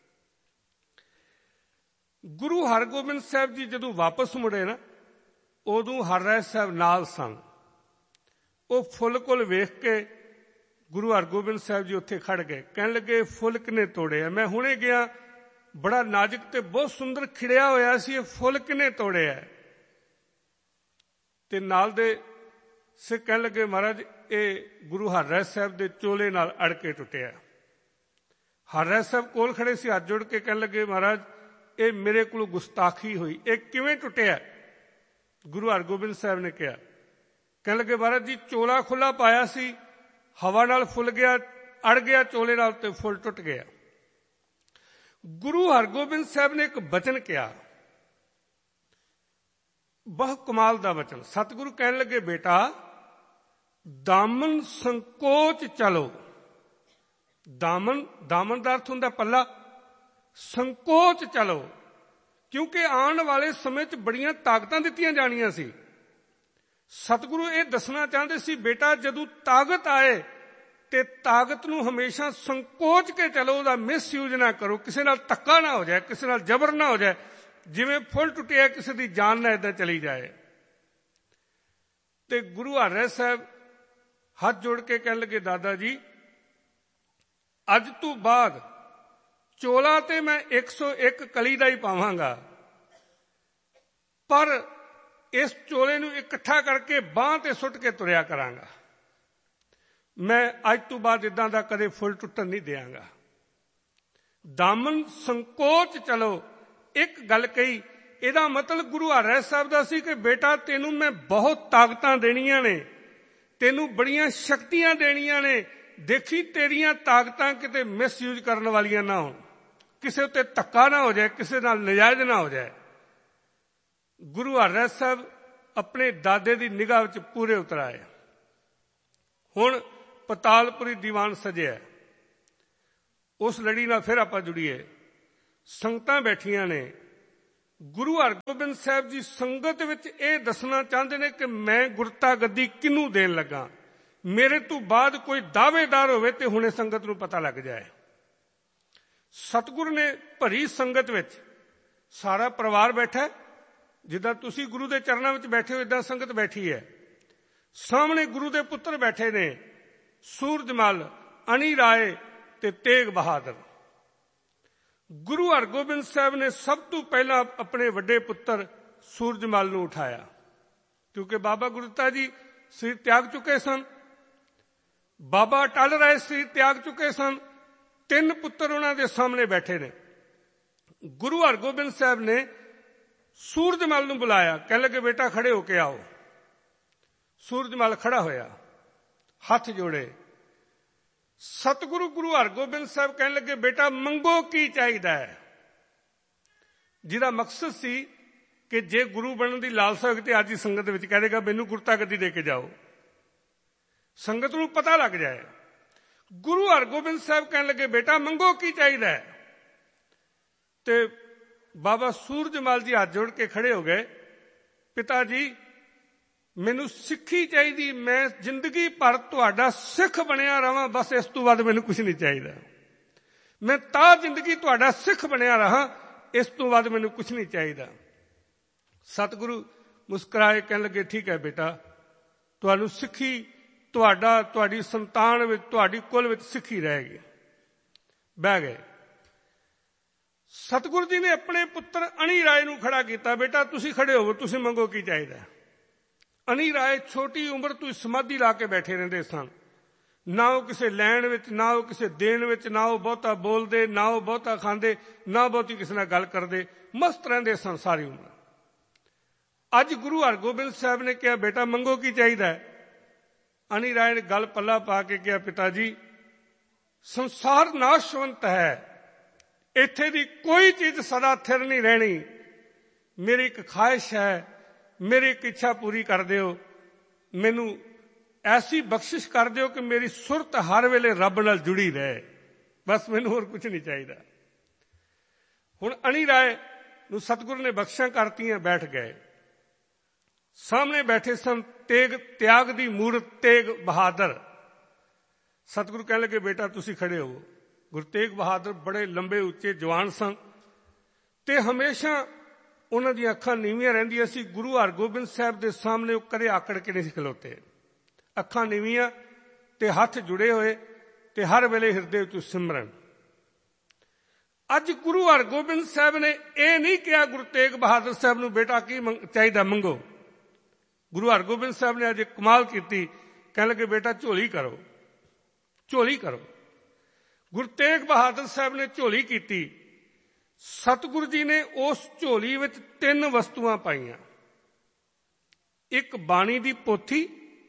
ਗੁਰੂ ਹਰਗੋਬਿੰਦ ਸਾਹਿਬ ਜੀ ਜਦੋਂ ਵਾਪਸ ਮੁੜੇ ਨਾ, ਉਦੋਂ ਹਰਿਰਾਏ ਸਾਹਿਬ ਨਾਲ ਸਨ। ਉਹ ਫੁੱਲ ਕੋਲ ਵੇਖ ਕੇ ਗੁਰੂ ਹਰਗੋਬਿੰਦ ਸਾਹਿਬ ਜੀ ਉੱਥੇ ਖੜ ਗਏ। ਕਹਿਣ ਲੱਗੇ, ਫੁੱਲ ਕਿਹਨੇ ਤੋੜੇ ਆ? ਮੈਂ ਹੁਣੇ ਗਿਆ, ਬੜਾ ਨਾਜ਼ੁਕ ਤੇ ਬਹੁਤ ਸੁੰਦਰ ਖਿੜਿਆ ਹੋਇਆ ਸੀ, ਇਹ ਫੁੱਲ ਕਿਹਨੇ ਤੋੜਿਆ? ਤੇ ਨਾਲ ਦੇ ਸਿੱਖ ਕਹਿਣ ਲੱਗੇ, ਮਹਾਰਾਜ ਇਹ ਗੁਰੂ ਹਰਿਰਾਏ ਸਾਹਿਬ ਦੇ ਚੋਲੇ ਨਾਲ ਅੜ ਕੇ ਟੁੱਟਿਆ। ਹਰਿਰਾਏ ਸਾਹਿਬ ਕੋਲ ਖੜੇ ਸੀ, ਹੱਥ ਜੋੜ ਕੇ ਕਹਿਣ ਲੱਗੇ, ਮਹਾਰਾਜ ਇਹ ਮੇਰੇ ਕੋਲੋਂ ਗੁਸਤਾਖੀ ਹੋਈ, ਇਹ ਕਿਵੇਂ ਟੁੱਟਿਆ? ਗੁਰੂ ਹਰਗੋਬਿੰਦ ਸਾਹਿਬ ਨੇ ਕਿਹਾ, ਕਹਿਣ ਲੱਗੇ, ਮਹਾਰਾਜ ਜੀ ਚੋਲਾ ਖੁੱਲਾ ਪਾਇਆ ਸੀ, ਹਵਾ ਨਾਲ ਫੁੱਲ ਗਿਆ, ਅੜ ਗਿਆ ਚੋਲੇ ਨਾਲ ਤੇ ਫੁੱਲ ਟੁੱਟ ਗਿਆ। ਗੁਰੂ ਹਰਗੋਬਿੰਦ ਸਾਹਿਬ ਨੇ ਇੱਕ ਬਚਨ ਕਿਹਾ, ਬਹੁਤ ਕਮਾਲ ਦਾ ਬਚਨ। ਸਤਿਗੁਰੂ ਕਹਿਣ ਲੱਗੇ, ਬੇਟਾ ਦਾਮਨ ਸੰਕੋਚ ਚਲੋ। ਦਾਮਨ, ਦਾਮਨ ਦਾ ਅਰਥ ਹੁੰਦਾ ਪੱਲਾ। ਸੰਕੋਚ ਚਲੋ, ਕਿਉਂਕਿ ਆਉਣ ਵਾਲੇ ਸਮੇਂ 'ਚ ਬੜੀਆਂ ਤਾਕਤਾਂ ਦਿੱਤੀਆਂ ਜਾਣੀਆਂ ਸੀ। ਸਤਿਗੁਰੂ ਇਹ ਦੱਸਣਾ ਚਾਹੁੰਦੇ ਸੀ, ਬੇਟਾ ਜਦੋਂ ਤਾਕਤ ਆਏ ਤੇ ਤਾਕਤ ਨੂੰ ਹਮੇਸ਼ਾ ਸੰਕੋਚ ਕੇ ਚਲੋ, ਉਹਦਾ ਮਿਸਯੂਜ਼ ਨਾ ਕਰੋ, ਕਿਸੇ ਨਾਲ ਧੱਕਾ ਨਾ ਹੋ ਜਾਏ, ਕਿਸੇ ਨਾਲ ਜ਼ਬਰ ਨਾ ਹੋ ਜਾਏ, ਜਿਵੇਂ ਫੁੱਲ ਟੁੱਟਿਆ ਕਿਸੇ ਦੀ ਜਾਨ ਨਾ ਏਦਾਂ ਚਲੀ ਜਾਏ। ਤੇ ਗੁਰੂ ਹਰਿਰਾਏ ਸਾਹਿਬ ਹੱਥ ਜੋੜ ਕੇ ਕਹਿਣ ਲੱਗੇ, ਦਾਦਾ ਜੀ ਅੱਜ ਤੋਂ ਬਾਅਦ ਚੋਲਾ ਤੇ ਮੈਂ ਇੱਕ ਸੌ ਇੱਕ ਕਲੀ ਦਾ ਹੀ ਪਾਵਾਂਗਾ, ਪਰ ਇਸ ਚੋਲੇ ਨੂੰ ਇਕੱਠਾ ਕਰਕੇ ਬਾਂਹ ਤੇ ਸੁੱਟ ਕੇ ਤੁਰਿਆ ਕਰਾਂਗਾ। ਮੈਂ ਅੱਜ ਤੋਂ ਬਾਅਦ ਇਦਾਂ ਦਾ ਕਦੇ ਫੁੱਲ ਟੁੱਟਣ ਨਹੀਂ ਦਿਆਂਗਾ। ਦਾਮਨ ਸੰਕੋਚ ਚਲੋ, ਇੱਕ ਗੱਲ ਕਹੀ, ਇਹਦਾ ਮਤਲਬ ਗੁਰੂ ਹਰਿਰਾਏ ਸਾਹਿਬ ਦਾ ਸੀ ਕਿ ਬੇਟਾ ਤੈਨੂੰ ਮੈਂ ਬਹੁਤ ਤਾਕਤਾਂ ਦੇਣੀਆਂ ਨੇ, ਤੈਨੂੰ ਬੜੀਆਂ ਸ਼ਕਤੀਆਂ ਦੇਣੀਆਂ ਨੇ, ਦੇਖੀ ਤੇਰੀਆਂ ਤਾਕਤਾਂ ਕਿਤੇ ਮਿਸਯੂਜ਼ ਕਰਨ ਵਾਲੀਆਂ ਨਾ ਹੋਣ, ਕਿਸੇ ਉੱਤੇ ਧੱਕਾ ਨਾ ਹੋ ਜਾਏ, ਕਿਸੇ ਨਾਲ ਨਜਾਇਜ਼ ਨਾ ਹੋ ਜਾਏ। ਗੁਰੂ ਹਰਿਰਾਏ ਸਾਹਿਬ ਆਪਣੇ ਦਾਦੇ ਦੀ ਨਿਗਾਹ ਵਿੱਚ ਪੂਰੇ ਉਤਰ ਆਏ। ਹੁਣ ਪਤਾਲਪੁਰੀ ਦੀਵਾਨ ਸਜਿਆ। ਉਸ ਲੜੀ ਨਾਲ ਫਿਰ ਆਪਾਂ ਜੁੜੀਏ। ਸੰਗਤਾਂ ਬੈਠੀਆਂ ਨੇ। ਗੁਰੂ ਹਰਗੋਬਿੰਦ ਸਾਹਿਬ ਜੀ ਸੰਗਤ ਵਿੱਚ ਇਹ ਦੱਸਣਾ ਚਾਹੁੰਦੇ ਨੇ ਕਿ ਮੈਂ ਗੁਰਤਾ ਗੱਦੀ ਕਿਹਨੂੰ ਦੇਣ ਲੱਗਾ। ਮੇਰੇ ਤੋਂ ਬਾਅਦ ਕੋਈ ਦਾਅਵੇਦਾਰ ਹੋਵੇ ਤੇ ਹੁਣੇ ਸੰਗਤ ਨੂੰ ਪਤਾ ਲੱਗ ਜਾਏ। ਸਤਿਗੁਰ ਨੇ ਭਰੀ ਸੰਗਤ ਵਿੱਚ ਸਾਰਾ ਪਰਿਵਾਰ ਬੈਠਾ, ਜਿੱਦਾਂ ਤੁਸੀਂ ਗੁਰੂ ਦੇ ਚਰਨਾਂ ਵਿੱਚ ਬੈਠੇ ਹੋ ਇੱਦਾਂ ਸੰਗਤ ਬੈਠੀ ਹੈ। ਸਾਹਮਣੇ ਗੁਰੂ ਦੇ ਪੁੱਤਰ ਬੈਠੇ ਨੇ, ਸੂਰਜਮਲ, ਅਣੀ ਰਾਏ ਤੇ ਤੇਗ ਬਹਾਦਰ। ਗੁਰੂ ਹਰਗੋਬਿੰਦ ਸਾਹਿਬ ਨੇ ਸਭ ਤੋਂ ਪਹਿਲਾਂ ਆਪਣੇ ਵੱਡੇ ਪੁੱਤਰ ਸੂਰਜਮਲ ਨੂੰ ਉਠਾਇਆ, ਕਿਉਂਕਿ ਬਾਬਾ ਗੁਰਦਿੱਤਾ ਜੀ ਸਰੀਰ ਤਿਆਗ ਚੁੱਕੇ ਸਨ, ਬਾਬਾ ਅਟੱਲ ਰਾਏ ਸਰੀਰ ਤਿਆਗ ਚੁੱਕੇ ਸਨ। ਤਿੰਨ ਪੁੱਤਰ ਉਹਨਾਂ ਦੇ ਸਾਹਮਣੇ ਬੈਠੇ ਨੇ। ਗੁਰੂ ਹਰਗੋਬਿੰਦ ਸਾਹਿਬ ਨੇ ਸੂਰਜਮਲ ਨੂੰ ਬੁਲਾਇਆ, ਕਹਿਣ ਲੱਗੇ ਬੇਟਾ ਖੜੇ ਹੋ ਕੇ ਆਓ। ਸੂਰਜਮਲ ਖੜਾ ਹੋਇਆ, ਹੱਥ ਜੋੜੇ। ਸਤਿਗੁਰੂ ਗੁਰੂ ਹਰਗੋਬਿੰਦ ਸਾਹਿਬ ਕਹਿਣ ਲੱਗੇ ਬੇਟਾ ਮੰਗੋ ਕੀ ਚਾਹੀਦਾ ਹੈ। ਜਿਹਦਾ ਮਕਸਦ ਸੀ ਕਿ ਜੇ ਗੁਰੂ ਬਣਨ ਦੀ ਲਾਲਸਾ ਹੋਵੇ ਤੇ ਅੱਜ ਹੀ ਸੰਗਤ ਵਿੱਚ ਕਹਿ ਦੇਗਾ ਮੈਨੂੰ ਗੁਰਤਾ ਗੱਦੀ ਦੇ ਕੇ ਜਾਓ, ਸੰਗਤ ਨੂੰ ਪਤਾ ਲੱਗ ਜਾਏ। ਗੁਰੂ ਹਰਗੋਬਿੰਦ ਸਾਹਿਬ ਕਹਿਣ ਲੱਗੇ ਬੇਟਾ ਮੰਗੋ ਕੀ ਚਾਹੀਦਾ ਹੈ। ਤੇ ਬਾਬਾ ਸੂਰਜਮਲ ਜੀ ਹੱਥ ਜੋੜ ਕੇ ਖੜੇ ਹੋ ਗਏ, ਪਿਤਾ ਜੀ ਮੈਨੂੰ ਸਿੱਖੀ ਚਾਹੀਦੀ, ਮੈਂ ਜ਼ਿੰਦਗੀ ਭਰ ਤੁਹਾਡਾ ਸਿੱਖ ਬਣਿਆ ਰਹਾਂ, ਬਸ ਇਸ ਤੋਂ ਵੱਧ ਮੈਨੂੰ ਕੁਝ ਨਹੀਂ ਚਾਹੀਦਾ। ਮੈਂ ਤਾਂ ਜ਼ਿੰਦਗੀ ਤੁਹਾਡਾ ਸਿੱਖ ਬਣਿਆ ਰਹਾਂ, ਇਸ ਤੋਂ ਵੱਧ ਮੈਨੂੰ ਕੁਝ ਨਹੀਂ ਚਾਹੀਦਾ। ਸਤਿਗੁਰੂ ਮੁਸਕਰਾਏ, ਕਹਿਣ ਲੱਗੇ ਠੀਕ ਹੈ ਬੇਟਾ, ਤੁਹਾਨੂੰ ਸਿੱਖੀ, ਤੁਹਾਡਾ ਤੁਹਾਡੀ ਸੰਤਾਨ ਵਿੱਚ ਤੁਹਾਡੀ ਕੁਲ ਵਿੱਚ ਸਿੱਖੀ ਰਹੇਗੀ। ਬਹਿ ਗਏ। ਸਤਿਗੁਰੂ ਜੀ ਨੇ ਆਪਣੇ ਪੁੱਤਰ ਅਣੀ ਰਾਏ ਨੂੰ ਖੜਾ ਕੀਤਾ, ਬੇਟਾ ਤੁਸੀਂ ਖੜੇ ਹੋਵੋ, ਤੁਸੀਂ ਮੰਗੋ ਕੀ ਚਾਹੀਦਾ। ਅਣੀ ਰਾਏ ਛੋਟੀ ਉਮਰ ਤੋਂ ਸਮਾਧੀ ਲਾ ਕੇ ਬੈਠੇ ਰਹਿੰਦੇ ਸਨ। ਨਾ ਉਹ ਕਿਸੇ ਲੈਣ ਵਿੱਚ, ਨਾ ਉਹ ਕਿਸੇ ਦੇਣ ਵਿੱਚ, ਨਾ ਉਹ ਬਹੁਤਾ ਬੋਲਦੇ, ਨਾ ਉਹ ਬਹੁਤਾ ਖਾਂਦੇ, ਨਾ ਬਹੁਤੀ ਕਿਸੇ ਨਾਲ ਗੱਲ ਕਰਦੇ, ਮਸਤ ਰਹਿੰਦੇ ਸਨ ਸਾਰੀ ਉਮਰ। ਅੱਜ ਗੁਰੂ ਹਰਗੋਬਿੰਦ ਸਾਹਿਬ ਨੇ ਕਿਹਾ ਬੇਟਾ ਮੰਗੋ ਕੀ ਚਾਹੀਦਾ। ਅਣੀ ਰਾਏ ਨੇ ਗੱਲ ਪੱਲਾ ਪਾ ਕੇ ਕਿਹਾ ਪਿਤਾ ਜੀ ਸੰਸਾਰ ਨਾਸ਼ਵੰਤ ਹੈ, ਇੱਥੇ ਦੀ ਕੋਈ ਚੀਜ਼ ਸਦਾ ਥਿਰ ਨਹੀਂ ਰਹਿਣੀ। ਮੇਰੀ ਇੱਕ ਖਾਹਿਸ਼ ਹੈ, ਮੇਰੀ ਇੱਕ ਇੱਛਾ ਪੂਰੀ ਕਰ ਦਿਓ, ਮੈਨੂੰ ਐਸੀ ਬਖਸ਼ਿਸ਼ ਕਰ ਦਿਓ ਕਿ ਮੇਰੀ ਸੁਰਤ ਹਰ ਵੇਲੇ ਰੱਬ ਨਾਲ ਜੁੜੀ ਰਹੇ, ਬਸ ਮੈਨੂੰ ਹੋਰ ਕੁਝ ਨਹੀਂ ਚਾਹੀਦਾ। ਹੁਣ ਅਣੀ ਰਾਏ ਨੂੰ ਸਤਿਗੁਰੂ ਨੇ ਬਖਸ਼ਾਂ ਕਰਤੀਆਂ, ਬੈਠ ਗਏ। ਸਾਹਮਣੇ ਬੈਠੇ ਸਨ ਤੇਗ ਤਿਆਗ ਦੀ ਮੂਰਤ ਤੇਗ ਬਹਾਦਰ। ਸਤਿਗੁਰੂ ਕਹਿਣ ਲੱਗੇ ਬੇਟਾ ਤੁਸੀਂ ਖੜੇ ਹੋਵੋ। ਗੁਰੂ ਤੇਗ ਬਹਾਦਰ ਬੜੇ ਲੰਬੇ ਉੱਚੇ ਜਵਾਨ ਸਨ ਤੇ ਹਮੇਸ਼ਾ ਉਹਨਾਂ ਦੀਆਂ ਅੱਖਾਂ ਨੀਵੀਆਂ ਰਹਿੰਦੀਆਂ ਸੀ। ਗੁਰੂ ਹਰਗੋਬਿੰਦ ਸਾਹਿਬ ਦੇ ਸਾਹਮਣੇ ਉਹ ਕਦੇ ਆਕੜ ਕੇ ਨਹੀਂ ਸੀ ਖਲੋਤੇ, ਅੱਖਾਂ ਨੀਵੀਆਂ ਤੇ ਹੱਥ ਜੁੜੇ ਹੋਏ ਤੇ ਹਰ ਵੇਲੇ ਹਿਰਦੇ ਵਿੱਚ ਸਿਮਰਨ। ਅੱਜ ਗੁਰੂ ਹਰਗੋਬਿੰਦ ਸਾਹਿਬ ਨੇ ਇਹ ਨਹੀਂ ਕਿਹਾ ਗੁਰੂ ਤੇਗ ਬਹਾਦਰ ਸਾਹਿਬ ਨੂੰ ਬੇਟਾ ਕੀ ਚਾਹੀਦਾ ਮੰਗੋ। ਗੁਰੂ ਹਰਗੋਬਿੰਦ ਸਾਹਿਬ ਨੇ ਅੱਜ ਕਮਾਲ ਕੀਤੀ, ਕਹਿਣ ਲੱਗੇ ਬੇਟਾ ਝੋਲੀ ਕਰੋ, ਝੋਲੀ ਕਰੋ। ਗੁਰੂ ਤੇਗ ਬਹਾਦਰ ਸਾਹਿਬ ਨੇ ਝੋਲੀ ਕੀਤੀ। ਸਤਿਗੁਰੂ ਜੀ ਨੇ ਉਸ ਝੋਲੀ ਵਿੱਚ ਤਿੰਨ ਵਸਤੂਆਂ ਪਾਈਆਂ, ਇੱਕ ਬਾਣੀ ਦੀ ਪੋਥੀ,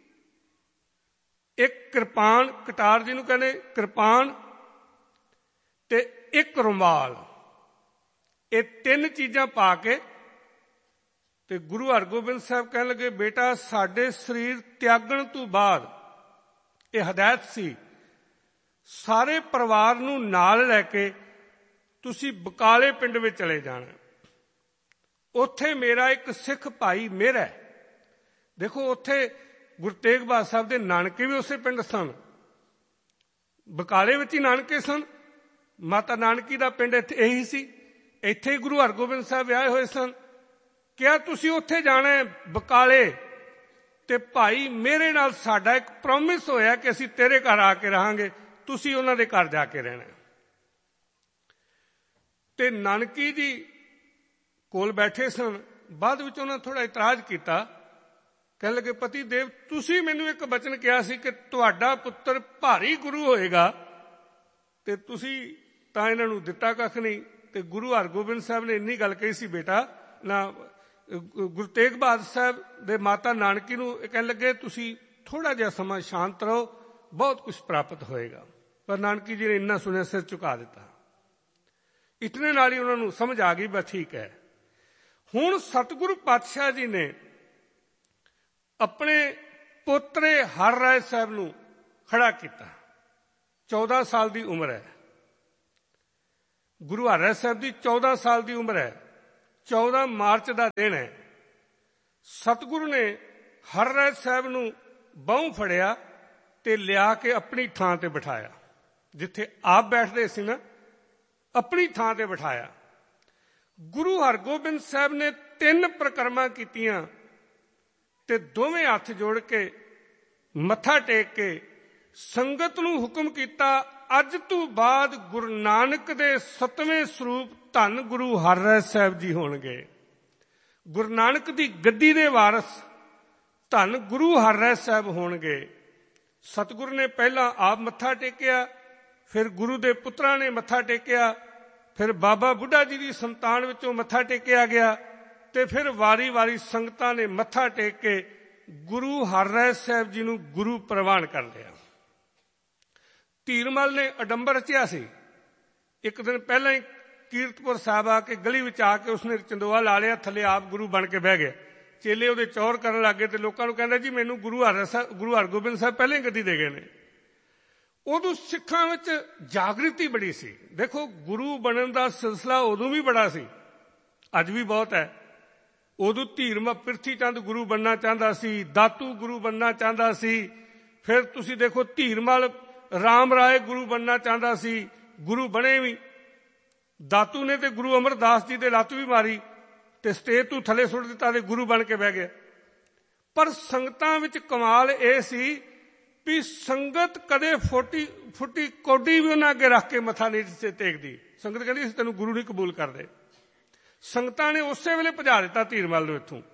ਇੱਕ ਕਿਰਪਾਨ, ਕਟਾਰ ਜਿਹਨੂੰ ਕਹਿੰਦੇ ਕਿਰਪਾਨ, ਤੇ ਇੱਕ ਰੁਮਾਲ। ਇਹ ਤਿੰਨ ਚੀਜ਼ਾਂ ਪਾ ਕੇ ਤੇ ਗੁਰੂ ਹਰਗੋਬਿੰਦ ਸਾਹਿਬ ਕਹਿਣ ਲੱਗੇ ਬੇਟਾ ਸਾਡੇ ਸਰੀਰ ਤਿਆਗਣ ਤੋਂ ਬਾਅਦ ਇਹ ਹਦਾਇਤ ਸੀ ਸਾਰੇ ਪਰਿਵਾਰ ਨੂੰ ਨਾਲ ਲੈ ਕੇ ਤੁਸੀਂ ਬਕਾਲੇ ਪਿੰਡ ਵਿੱਚ ਚਲੇ ਜਾਣਾ। ਉੱਥੇ ਮੇਰਾ ਇੱਕ ਸਿੱਖ ਭਾਈ ਮੇਰਾ ਹੈ। ਦੇਖੋ ਉੱਥੇ ਗੁਰੂ ਤੇਗ ਬਹਾਦਰ ਸਾਹਿਬ ਦੇ ਨਾਨਕੇ ਵੀ ਉਸੇ ਪਿੰਡ ਸਨ, ਬਕਾਲੇ ਵਿੱਚ ਹੀ ਨਾਨਕੇ ਸਨ। ਮਾਤਾ ਨਾਨਕੀ ਦਾ ਪਿੰਡ ਇੱਥੇ ਇਹੀ ਸੀ, ਇੱਥੇ ਹੀ ਗੁਰੂ ਹਰਗੋਬਿੰਦ ਸਾਹਿਬ ਵਿਆਹੇ ਹੋਏ ਸਨ। ਕਿਹਾ ਤੁਸੀਂ ਉੱਥੇ ਜਾਣਾ ਹੈ ਬਕਾਲੇ, ਤੇ ਭਾਈ ਮੇਰੇ ਨਾਲ ਸਾਡਾ ਇੱਕ ਪ੍ਰੋਮਿਸ ਹੋਇਆ ਕਿ ਅਸੀਂ ਤੇਰੇ ਘਰ ਆ ਕੇ ਰਹਾਂਗੇ, ਤੁਸੀਂ ਉਹਨਾਂ ਦੇ ਘਰ ਜਾ ਕੇ ਰਹਿਣਾ। ਤੇ ਨਾਨਕੀ ਜੀ ਕੋਲ ਬੈਠੇ ਸਨ। ਬਾਅਦ ਵਿੱਚ ਉਹਨਾਂ ਥੋੜਾ ਇਤਰਾਜ਼ ਕੀਤਾ, ਕਹਿਣ ਲੱਗੇ ਪਤੀ ਦੇਵ ਤੁਸੀਂ ਮੈਨੂੰ ਇੱਕ ਬਚਨ ਕਿਹਾ ਸੀ ਕਿ ਤੁਹਾਡਾ ਪੁੱਤਰ ਭਾਰੀ ਗੁਰੂ ਹੋਏਗਾ, ਤੇ ਤੁਸੀਂ ਤਾਂ ਇਹਨਾਂ ਨੂੰ ਦਿੱਤਾ ਕੱਖ ਨਹੀਂ। ਤੇ ਗੁਰੂ ਹਰਗੋਬਿੰਦ ਸਾਹਿਬ ਨੇ ਇੰਨੀ ਗੱਲ ਕਹੀ ਸੀ ਬੇਟਾ ਨਾ, ਗੁਰੂ ਤੇਗ ਬਹਾਦਰ ਸਾਹਿਬ ਦੇ ਮਾਤਾ ਨਾਨਕੀ ਨੂੰ ਕਹਿਣ ਲੱਗੇ ਤੁਸੀਂ ਥੋੜਾ ਜਿਹਾ ਸਮਾਂ ਸ਼ਾਂਤ ਰਹੋ, ਬਹੁਤ ਕੁਝ ਪ੍ਰਾਪਤ ਹੋਏਗਾ। ਪਰ ਨਾਨਕੀ ਜੀ ਨੇ ਇੰਨਾ ਸੁਣਿਆ, ਸਿਰ ਝੁਕਾ ਦਿੱਤਾ। ਇਤਨੇ ਨਾਲ ਹੀ ਉਹਨਾਂ ਨੂੰ ਸਮਝ ਆ ਗਈ ਬਸ ਠੀਕ ਹੈ। ਹੁਣ ਸਤਿਗੁਰੂ ਪਾਤਸ਼ਾਹ ਜੀ ਨੇ ਆਪਣੇ ਪੋਤਰੇ ਹਰ ਰਾਏ ਸਾਹਿਬ ਨੂੰ ਖੜਾ ਕੀਤਾ। ਚੌਦਾਂ ਸਾਲ ਦੀ ਉਮਰ ਹੈ। ਗੁਰੂ ਹਰਿਰਾਏ ਸਾਹਿਬ ਦੀ ਚੌਦਾਂ ਸਾਲ ਦੀ ਉਮਰ ਹੈ। ਚੌਦਾਂ ਮਾਰਚ ਦਾ ਦਿਨ ਹੈ। ਸਤਿਗੁਰੂ ਨੇ ਹਰਿਰਾਏ ਸਾਹਿਬ ਨੂੰ ਬਾਹੋਂ ਫੜਿਆ ਤੇ ਲਿਆ ਕੇ ਆਪਣੀ ਥਾਂ ਤੇ ਬਿਠਾਇਆ। ਜਿੱਥੇ ਆਪ ਬੈਠਦੇ ਸੀ ਨਾ, ਆਪਣੀ ਥਾਂ ਤੇ ਬਿਠਾਇਆ। ਗੁਰੂ ਹਰਗੋਬਿੰਦ ਸਾਹਿਬ ਨੇ ਤਿੰਨ ਪ੍ਰਕਰਮਾਂ ਕੀਤੀਆਂ ਤੇ ਦੋਵੇਂ ਹੱਥ ਜੋੜ ਕੇ ਮੱਥਾ ਟੇਕ ਕੇ ਸੰਗਤ ਨੂੰ ਹੁਕਮ ਕੀਤਾ, ਅੱਜ ਤੋਂ ਬਾਅਦ ਗੁਰੂ ਨਾਨਕ ਦੇ ਸੱਤਵੇਂ ਸਰੂਪ ਧੰਨ ਗੁਰੂ ਹਰਿਰਾਏ ਸਾਹਿਬ ਜੀ ਹੋਣਗੇ। ਗੁਰੂ ਨਾਨਕ ਦੀ ਗੱਦੀ ਦੇ ਵਾਰਸ ਧੰਨ ਗੁਰੂ ਹਰਿਰਾਏ ਸਾਹਿਬ ਹੋਣਗੇ। ਸਤਿਗੁਰੂ ਨੇ ਪਹਿਲਾਂ ਆਪ ਮੱਥਾ ਟੇਕਿਆ, ਫਿਰ ਗੁਰੂ ਦੇ ਪੁੱਤਰਾਂ ਨੇ ਮੱਥਾ ਟੇਕਿਆ, ਫਿਰ ਬਾਬਾ ਬੁੱਢਾ ਜੀ ਦੀ ਸੰਤਾਨ ਵਿੱਚੋਂ ਮੱਥਾ ਟੇਕਿਆ ਗਿਆ ਤੇ ਫਿਰ ਵਾਰੀ-ਵਾਰੀ ਸੰਗਤਾਂ ਨੇ ਮੱਥਾ ਟੇਕ ਕੇ ਗੁਰੂ ਹਰਿਰਾਏ ਸਾਹਿਬ ਜੀ ਨੂੰ ਗੁਰੂ ਪ੍ਰਵਾਨ ਕਰ ਲਿਆ। ਧੀਰਮਲ ਨੇ ਅਡੰਬਰ ਰਚਿਆ ਸੀ। ਇੱਕ ਦਿਨ ਪਹਿਲਾਂ ਹੀ ਕੀਰਤਪੁਰ ਸਾਹਿਬ ਆ ਕੇ ਗਲੀ ਵਿੱਚ ਆ ਕੇ ਉਸਨੇ ਚੰਦੋਆ ਲਾ ਲਿਆ, ਥੱਲੇ ਆਪ ਗੁਰੂ ਬਣ ਕੇ ਬਹਿ ਗਿਆ। ਚੇਲੇ ਉਹਦੇ ਚੌਰ ਕਰਨ ਲੱਗੇ ਤੇ ਲੋਕਾਂ ਨੂੰ ਕਹਿੰਦਾ, ਜੀ ਮੈਨੂੰ ਗੁਰੂ ਹਰਿਰਾਏ ਸਾਹਿਬ ਗੁਰੂ ਹਰਗੋਬਿੰਦ ਸਾਹਿਬ ਪਹਿਲਾਂ ਹੀ ਗੱਦੀ ਦੇ ਗਏ ਨੇ। ਉਦੋਂ ਸਿੱਖਾਂ ਵਿੱਚ ਜਾਗ੍ਰਿਤੀ ਬੜੀ ਸੀ। ਦੇਖੋ, ਗੁਰੂ ਬਣਨ ਦਾ ਸਿਲਸਿਲਾ ਉਦੋਂ ਵੀ ਬੜਾ ਸੀ, ਅੱਜ ਵੀ ਬਹੁਤ ਹੈ। ਉਦੋਂ ਧੀਰਮ ਪ੍ਰਿਥੀ ਚੰਦ ਗੁਰੂ ਬਣਨਾ ਚਾਹੁੰਦਾ ਸੀ, ਦਾਤੂ ਗੁਰੂ ਬਣਨਾ ਚਾਹੁੰਦਾ ਸੀ। ਫਿਰ ਤੁਸੀਂ ਦੇਖੋ, ਧੀਰਮਲ ਰਾਮ ਰਾਏ ਗੁਰੂ ਬਣਨਾ ਚਾਹੁੰਦਾ ਸੀ, ਗੁਰੂ ਬਣੇ ਵੀ। ਦਾਤੂ ਨੇ ਤੇ ਗੁਰੂ ਅਮਰਦਾਸ ਜੀ ਦੇ ਲੱਤ ਵੀ ਮਾਰੀ ਤੇ ਸਟੇਜ ਤੋਂ ਥੱਲੇ ਸੁੱਟ ਦਿੱਤਾ ਤੇ ਗੁਰੂ ਬਣ ਕੇ ਬਹਿ ਗਿਆ। ਪਰ ਸੰਗਤਾਂ ਵਿੱਚ ਕਮਾਲ ਇਹ ਸੀ ਵੀ ਸੰਗਤ ਕਦੇ ਫੋਟੀ ਫੁੱਟੀ ਕੌਡੀ ਵੀ ਉਹਨਾਂ ਅੱਗੇ ਰੱਖ ਕੇ ਮੱਥਾ ਨਹੀਂ ਟੇਕਦੀ। ਸੰਗਤ ਕਹਿੰਦੀ ਅਸੀਂ ਤੈਨੂੰ ਗੁਰੂ ਨਹੀਂ ਕਬੂਲ ਕਰਦੇ। ਸੰਗਤਾਂ ਨੇ ਉਸੇ ਵੇਲੇ ਭਜਾ ਦਿੱਤਾ ਧੀਰਮਲ ਨੂੰ ਇੱਥੋਂ।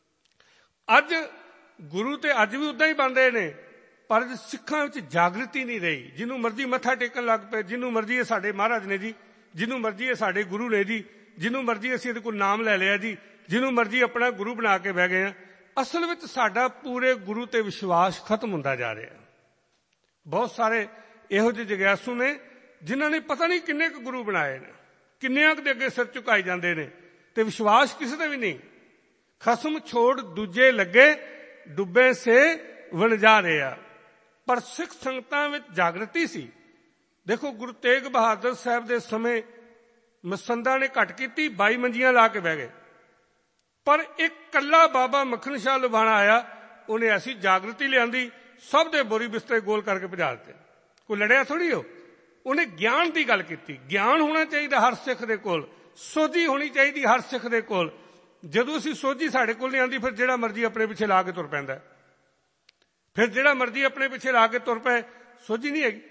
ਅੱਜ ਗੁਰੂ ਤੇ ਅੱਜ ਵੀ ਉੱਦਾਂ ਹੀ ਬਣ ਰਹੇ ਨੇ, ਪਰ ਸਿੱਖਾਂ ਵਿੱਚ ਜਾਗ੍ਰਿਤੀ ਨਹੀਂ ਰਹੀ। ਜਿਹਨੂੰ ਮਰਜ਼ੀ ਮੱਥਾ ਟੇਕਣ ਲੱਗ ਪਏ, ਜਿਹਨੂੰ ਮਰਜ਼ੀ ਇਹ ਸਾਡੇ ਮਹਾਰਾਜ ਨੇ ਜੀ, ਜਿਹਨੂੰ ਮਰਜ਼ੀ ਇਹ ਸਾਡੇ ਗੁਰੂ ਨੇ ਜੀ, ਜਿਹਨੂੰ ਮਰਜ਼ੀ ਅਸੀਂ ਇਹਦੇ ਕੋਲ ਨਾਮ ਲੈ ਲਿਆ ਜੀ, ਜਿਹਨੂੰ ਮਰਜ਼ੀ ਆਪਣਾ ਗੁਰੂ ਬਣਾ ਕੇ ਬਹਿ ਗਏ ਆ। ਅਸਲ ਵਿੱਚ ਸਾਡਾ ਪੂਰੇ ਗੁਰੂ ਤੇ ਵਿਸ਼ਵਾਸ ਖਤਮ ਹੁੰਦਾ ਜਾ ਰਿਹਾ। ਬਹੁਤ ਸਾਰੇ ਇਹੋ ਜਿਹੇ ਜਗਿਆਸੂ ਨੇ ਜਿਨ੍ਹਾਂ ਨੇ ਪਤਾ ਨਹੀਂ ਕਿੰਨੇ ਕੁ ਗੁਰੂ ਬਣਾਏ ਨੇ, ਕਿੰਨਿਆਂ ਕੁ ਦੇ ਅੱਗੇ ਸਿਰ ਝੁਕਾਈ ਜਾਂਦੇ ਨੇ ਤੇ ਵਿਸ਼ਵਾਸ ਕਿਸੇ ਦਾ ਵੀ ਨਹੀਂ। ਖਸਮ ਛੋੜ ਦੂਜੇ ਲੱਗੇ, ਡੁੱਬੇ ਸੇ ਵਣਜਾ ਰਹੇ ਆ। ਪਰ ਸਿੱਖ ਸੰਗਤਾਂ ਵਿੱਚ ਜਾਗਰਤੀ ਸੀ। ਦੇਖੋ, ਗੁਰੂ ਤੇਗ ਬਹਾਦਰ ਸਾਹਿਬ ਦੇ ਸਮੇਂ ਮਸੰਦਾਂ ਨੇ ਘੱਟ ਕੀਤੀ, ਬਾਈ ਮੰਜੀਆਂ ਲਾ ਕੇ ਬਹਿ ਗਏ। ਪਰ ਇੱਕ ਕੱਲਾ ਬਾਬਾ ਮੱਖਣ ਸ਼ਾਹ ਲੁਬਾਣਾ ਆਇਆ, ਉਹਨੇ ਐਸੀ ਜਾਗਰਤੀ ਲਿਆਂਦੀ, ਸਭ ਦੇ ਬੋਰੀ ਬਿਸਤਰੇ ਗੋਲ ਕਰਕੇ ਭਜਾ ਦਿੱਤੇ। ਕੋਈ ਲੜਿਆ ਥੋੜ੍ਹੀ ਹੋ। ਉਹਨੇ ਗਿਆਨ ਦੀ ਗੱਲ ਕੀਤੀ। ਗਿਆਨ ਹੋਣਾ ਚਾਹੀਦਾ ਹਰ ਸਿੱਖ ਦੇ ਕੋਲ, ਸੋਝੀ ਹੋਣੀ ਚਾਹੀਦੀ ਹਰ ਸਿੱਖ ਦੇ ਕੋਲ। ਜਦੋਂ ਅਸੀਂ ਸੋਝੀ ਸਾਡੇ ਕੋਲ ਨਹੀਂ ਆਉਂਦੀ, ਫਿਰ ਜਿਹੜਾ ਮਰਜ਼ੀ ਆਪਣੇ ਪਿੱਛੇ ਲਾ ਕੇ ਤੁਰ ਪੈਂਦਾ। ਫਿਰ ਜਿਹੜਾ ਮਰਜ਼ੀ ਆਪਣੇ ਪਿੱਛੇ ਲਾ ਕੇ ਤੁਰ ਪਏ, ਸੋਝੀ ਨਹੀਂ ਹੈਗੀ।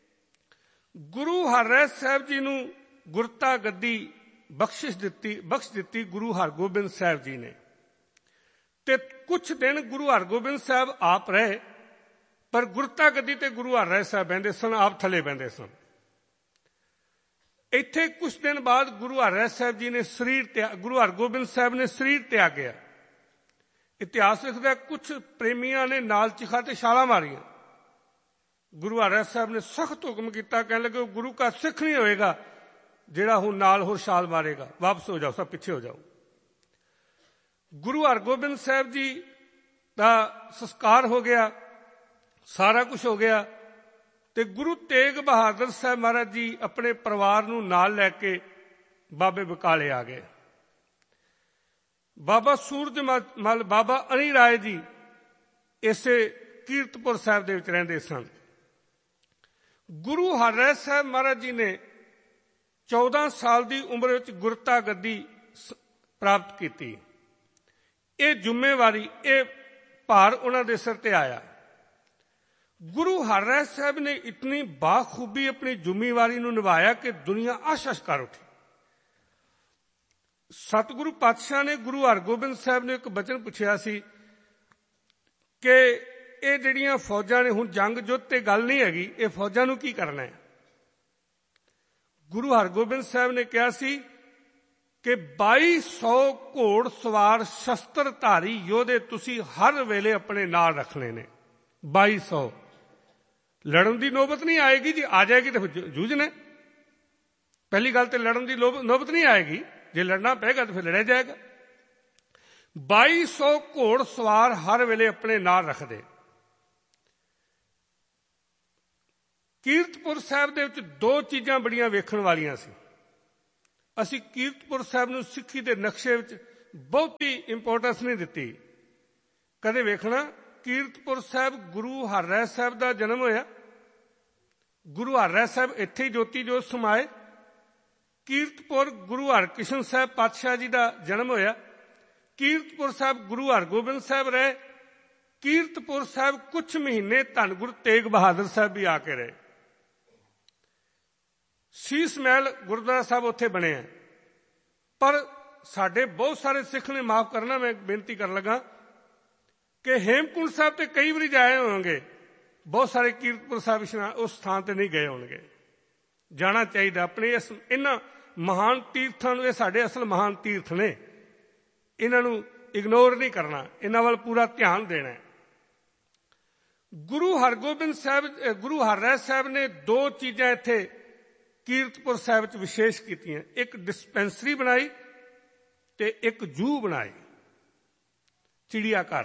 ਗੁਰੂ ਹਰਿਰਾਏ ਸਾਹਿਬ ਜੀ ਨੂੰ ਗੁਰਤਾ ਗੱਦੀ ਬਖਸ਼ਿਸ਼ ਦਿੱਤੀ ਬਖਸ਼ ਦਿੱਤੀ ਗੁਰੂ ਹਰਗੋਬਿੰਦ ਸਾਹਿਬ ਜੀ ਨੇ। ਤੇ ਕੁਛ ਦਿਨ ਗੁਰੂ ਹਰਗੋਬਿੰਦ ਸਾਹਿਬ ਆਪ ਰਹੇ, ਪਰ ਗੁਰਤਾ ਗੱਦੀ ਤੇ ਗੁਰੂ ਹਰਿਰਾਏ ਸਾਹਿਬ ਬਹਿੰਦੇ ਸਨ, ਆਪ ਥੱਲੇ ਬਹਿੰਦੇ ਸਨ। ਇੱਥੇ ਕੁਛ ਦਿਨ ਬਾਅਦ ਗੁਰੂ ਹਰਿਰਾਏ ਸਾਹਿਬ ਜੀ ਨੇ ਸਰੀਰ ਤਿਆਗ ਗੁਰੂ ਹਰਗੋਬਿੰਦ ਸਾਹਿਬ ਨੇ ਸਰੀਰ ਤਿਆਗਿਆ। ਇਤਿਹਾਸ ਲਿਖਦਾ, ਕੁਛ ਪ੍ਰੇਮੀਆਂ ਨੇ ਨਾਲ ਚਿਖਾ ਤੇ ਛਾਲਾਂ ਮਾਰੀਆਂ। ਗੁਰੂ ਹਰਿਰਾਏ ਸਾਹਿਬ ਨੇ ਸਖਤ ਹੁਕਮ ਕੀਤਾ, ਕਹਿਣ ਲੱਗੇ ਗੁਰੂ ਕਾ ਸਿੱਖ ਨਹੀਂ ਹੋਏਗਾ ਜਿਹੜਾ ਹੁਣ ਨਾਲ ਹੋਰ ਛਾਲ ਮਾਰੇਗਾ, ਵਾਪਸ ਹੋ ਜਾਓ, ਸਭ ਪਿੱਛੇ ਹੋ ਜਾਓ। ਗੁਰੂ ਹਰਗੋਬਿੰਦ ਸਾਹਿਬ ਜੀ ਦਾ ਸੰਸਕਾਰ ਹੋ ਗਿਆ, ਸਾਰਾ ਕੁਝ ਹੋ ਗਿਆ ਤੇ ਗੁਰੂ ਤੇਗ ਬਹਾਦਰ ਸਾਹਿਬ ਮਹਾਰਾਜ ਜੀ ਆਪਣੇ ਪਰਿਵਾਰ ਨੂੰ ਨਾਲ ਲੈ ਕੇ ਬਾਬੇ ਬਕਾਲੇ ਆ ਗਏ। ਬਾਬਾ ਸੂਰਜ ਮਲ ਬਾਬਾ ਅਣੀ ਰਾਏ ਜੀ ਇਸੇ ਕੀਰਤਪੁਰ ਸਾਹਿਬ ਦੇ ਵਿੱਚ ਰਹਿੰਦੇ ਸਨ। ਗੁਰੂ ਹਰਿਰਾਏ ਸਾਹਿਬ ਮਹਾਰਾਜ ਜੀ ਨੇ ਚੌਦਾਂ ਸਾਲ ਦੀ ਉਮਰ ਵਿੱਚ ਗੁਰਤਾ ਗੱਦੀ ਪ੍ਰਾਪਤ ਕੀਤੀ। ਇਹ ਜ਼ਿੰਮੇਵਾਰੀ, ਇਹ ਭਾਰ ਉਹਨਾਂ ਦੇ ਸਿਰ ਤੇ ਆਇਆ। ਗੁਰੂ ਹਰਿਰਾਏ ਸਾਹਿਬ ਨੇ ਇਤਨੀ ਬਾਖੂਬੀ ਆਪਣੀ ਜ਼ਿੰਮੇਵਾਰੀ ਨੂੰ ਨਿਭਾਇਆ ਕਿ ਦੁਨੀਆ ਆਸ਼ਸ਼ ਕਰ ਉੱਠੀ। ਸਤਿਗੁਰੂ ਪਾਤਸ਼ਾਹ ਨੇ ਗੁਰੂ ਹਰਗੋਬਿੰਦ ਸਾਹਿਬ ਨੇ ਇੱਕ ਬਚਨ ਪੁੱਛਿਆ ਸੀ ਕਿ ਇਹ ਜਿਹੜੀਆਂ ਫੌਜਾਂ ਨੇ, ਹੁਣ ਜੰਗ ਜੁੱਧ ਤੇ ਗੱਲ ਨਹੀਂ ਹੈਗੀ, ਇਹ ਫੌਜਾਂ ਨੂੰ ਕੀ ਕਰਨਾ ਹੈ। ਗੁਰੂ ਹਰਗੋਬਿੰਦ ਸਾਹਿਬ ਨੇ ਕਿਹਾ ਸੀ ਕਿ ਬਾਈ ਸੌ ਘੋੜ ਸਵਾਰ ਸ਼ਸਤਰਧਾਰੀ ਯੋਧੇ ਤੁਸੀਂ ਹਰ ਵੇਲੇ ਆਪਣੇ ਨਾਲ ਰੱਖਣੇ ਨੇ। ਬਾਈ ਸੌ ਲੜਨ ਦੀ ਨੌਬਤ ਨਹੀਂ ਆਏਗੀ ਜੀ, ਆ ਜਾਏਗੀ ਤਾਂ ਫਿਰ ਜੂਝਣਾ। ਪਹਿਲੀ ਗੱਲ ਤੇ ਲੜਨ ਦੀ ਨੌਬਤ ਨਹੀਂ ਆਏਗੀ, ਜੇ ਲੜਨਾ ਪਏਗਾ ਤਾਂ ਫਿਰ ਲੜਿਆ ਜਾਏਗਾ। ਬਾਈ ਸੌ ਘੋੜ ਸਵਾਰ ਹਰ ਵੇਲੇ ਆਪਣੇ ਨਾਲ ਰੱਖਦੇ। ਕੀਰਤਪੁਰ ਸਾਹਿਬ ਦੇ ਵਿੱਚ ਦੋ ਚੀਜ਼ਾਂ ਬੜੀਆਂ ਵੇਖਣ ਵਾਲੀਆਂ ਸੀ। ਅਸੀਂ ਕੀਰਤਪੁਰ ਸਾਹਿਬ ਨੂੰ ਸਿੱਖੀ ਦੇ ਨਕਸ਼ੇ ਵਿੱਚ ਬਹੁਤੀ ਇੰਪੋਰਟੈਂਸ ਨਹੀਂ ਦਿੱਤੀ। ਕਦੇ ਵੇਖਣਾ ਕੀਰਤਪੁਰ ਸਾਹਿਬ ਗੁਰੂ ਹਰਿਰਾਏ ਸਾਹਿਬ ਦਾ ਜਨਮ ਹੋਇਆ, ਗੁਰੂ ਹਰਿਰਾਏ ਸਾਹਿਬ ਇੱਥੇ ਹੀ ਜੋਤੀ ਜੋਤ ਸਮਾਏ। ਕੀਰਤਪੁਰ ਗੁਰੂ ਹਰਕ੍ਰਿਸ਼ਨ ਸਾਹਿਬ ਪਾਤਸ਼ਾਹ ਜੀ ਦਾ ਜਨਮ ਹੋਇਆ। ਕੀਰਤਪੁਰ ਸਾਹਿਬ ਗੁਰੂ ਹਰਗੋਬਿੰਦ ਸਾਹਿਬ ਰਹੇ। ਕੀਰਤਪੁਰ ਸਾਹਿਬ ਕੁਝ ਮਹੀਨੇ ਧੰਨ ਗੁਰੂ ਤੇਗ ਬਹਾਦਰ ਸਾਹਿਬ ਵੀ ਆ ਕੇ ਰਹੇ। ਸੀਸ ਮਹਿਲ ਗੁਰਦੁਆਰਾ ਸਾਹਿਬ ਉੱਥੇ ਬਣੇ ਹੈ। ਪਰ ਸਾਡੇ ਬਹੁਤ ਸਾਰੇ ਸਿੱਖ ਨੇ, ਮਾਫ ਕਰਨਾ ਮੈਂ ਬੇਨਤੀ ਕਰਨ ਲੱਗਾ, ਕਿ ਹੇਮਕੁੰਟ ਸਾਹਿਬ ਤੇ ਕਈ ਵਾਰੀ ਜਾਏ ਹੋਣਗੇ, ਬਹੁਤ ਸਾਰੇ ਕੀਰਤਪੁਰ ਸਾਹਿਬ ਉਸ ਸਥਾਨ ਤੇ ਨਹੀਂ ਗਏ ਹੋਣਗੇ। ਜਾਣਾ ਚਾਹੀਦਾ ਆਪਣੇ ਇਸ ਇਹਨਾਂ ਮਹਾਨ ਤੀਰਥਾਂ ਨੂੰ। ਇਹ ਸਾਡੇ ਅਸਲ ਮਹਾਨ ਤੀਰਥ ਨੇ, ਇਹਨਾਂ ਨੂੰ ਇਗਨੋਰ ਨਹੀਂ ਕਰਨਾ, ਇਹਨਾਂ ਵੱਲ ਪੂਰਾ ਧਿਆਨ ਦੇਣਾ। ਗੁਰੂ ਹਰਗੋਬਿੰਦ ਸਾਹਿਬ, ਗੁਰੂ ਹਰਿਰਾਏ ਸਾਹਿਬ ਨੇ ਦੋ ਚੀਜ਼ਾਂ ਇੱਥੇ ਕੀਰਤਪੁਰ ਸਾਹਿਬ ਵਿੱਚ ਵਿਸ਼ੇਸ਼ ਕੀਤੀਆਂ। ਇੱਕ ਡਿਸਪੈਂਸਰੀ ਬਣਾਈ ਤੇ ਇੱਕ ਜੂ ਬਣਾਈ, ਚਿੜੀਆ ਘਰ।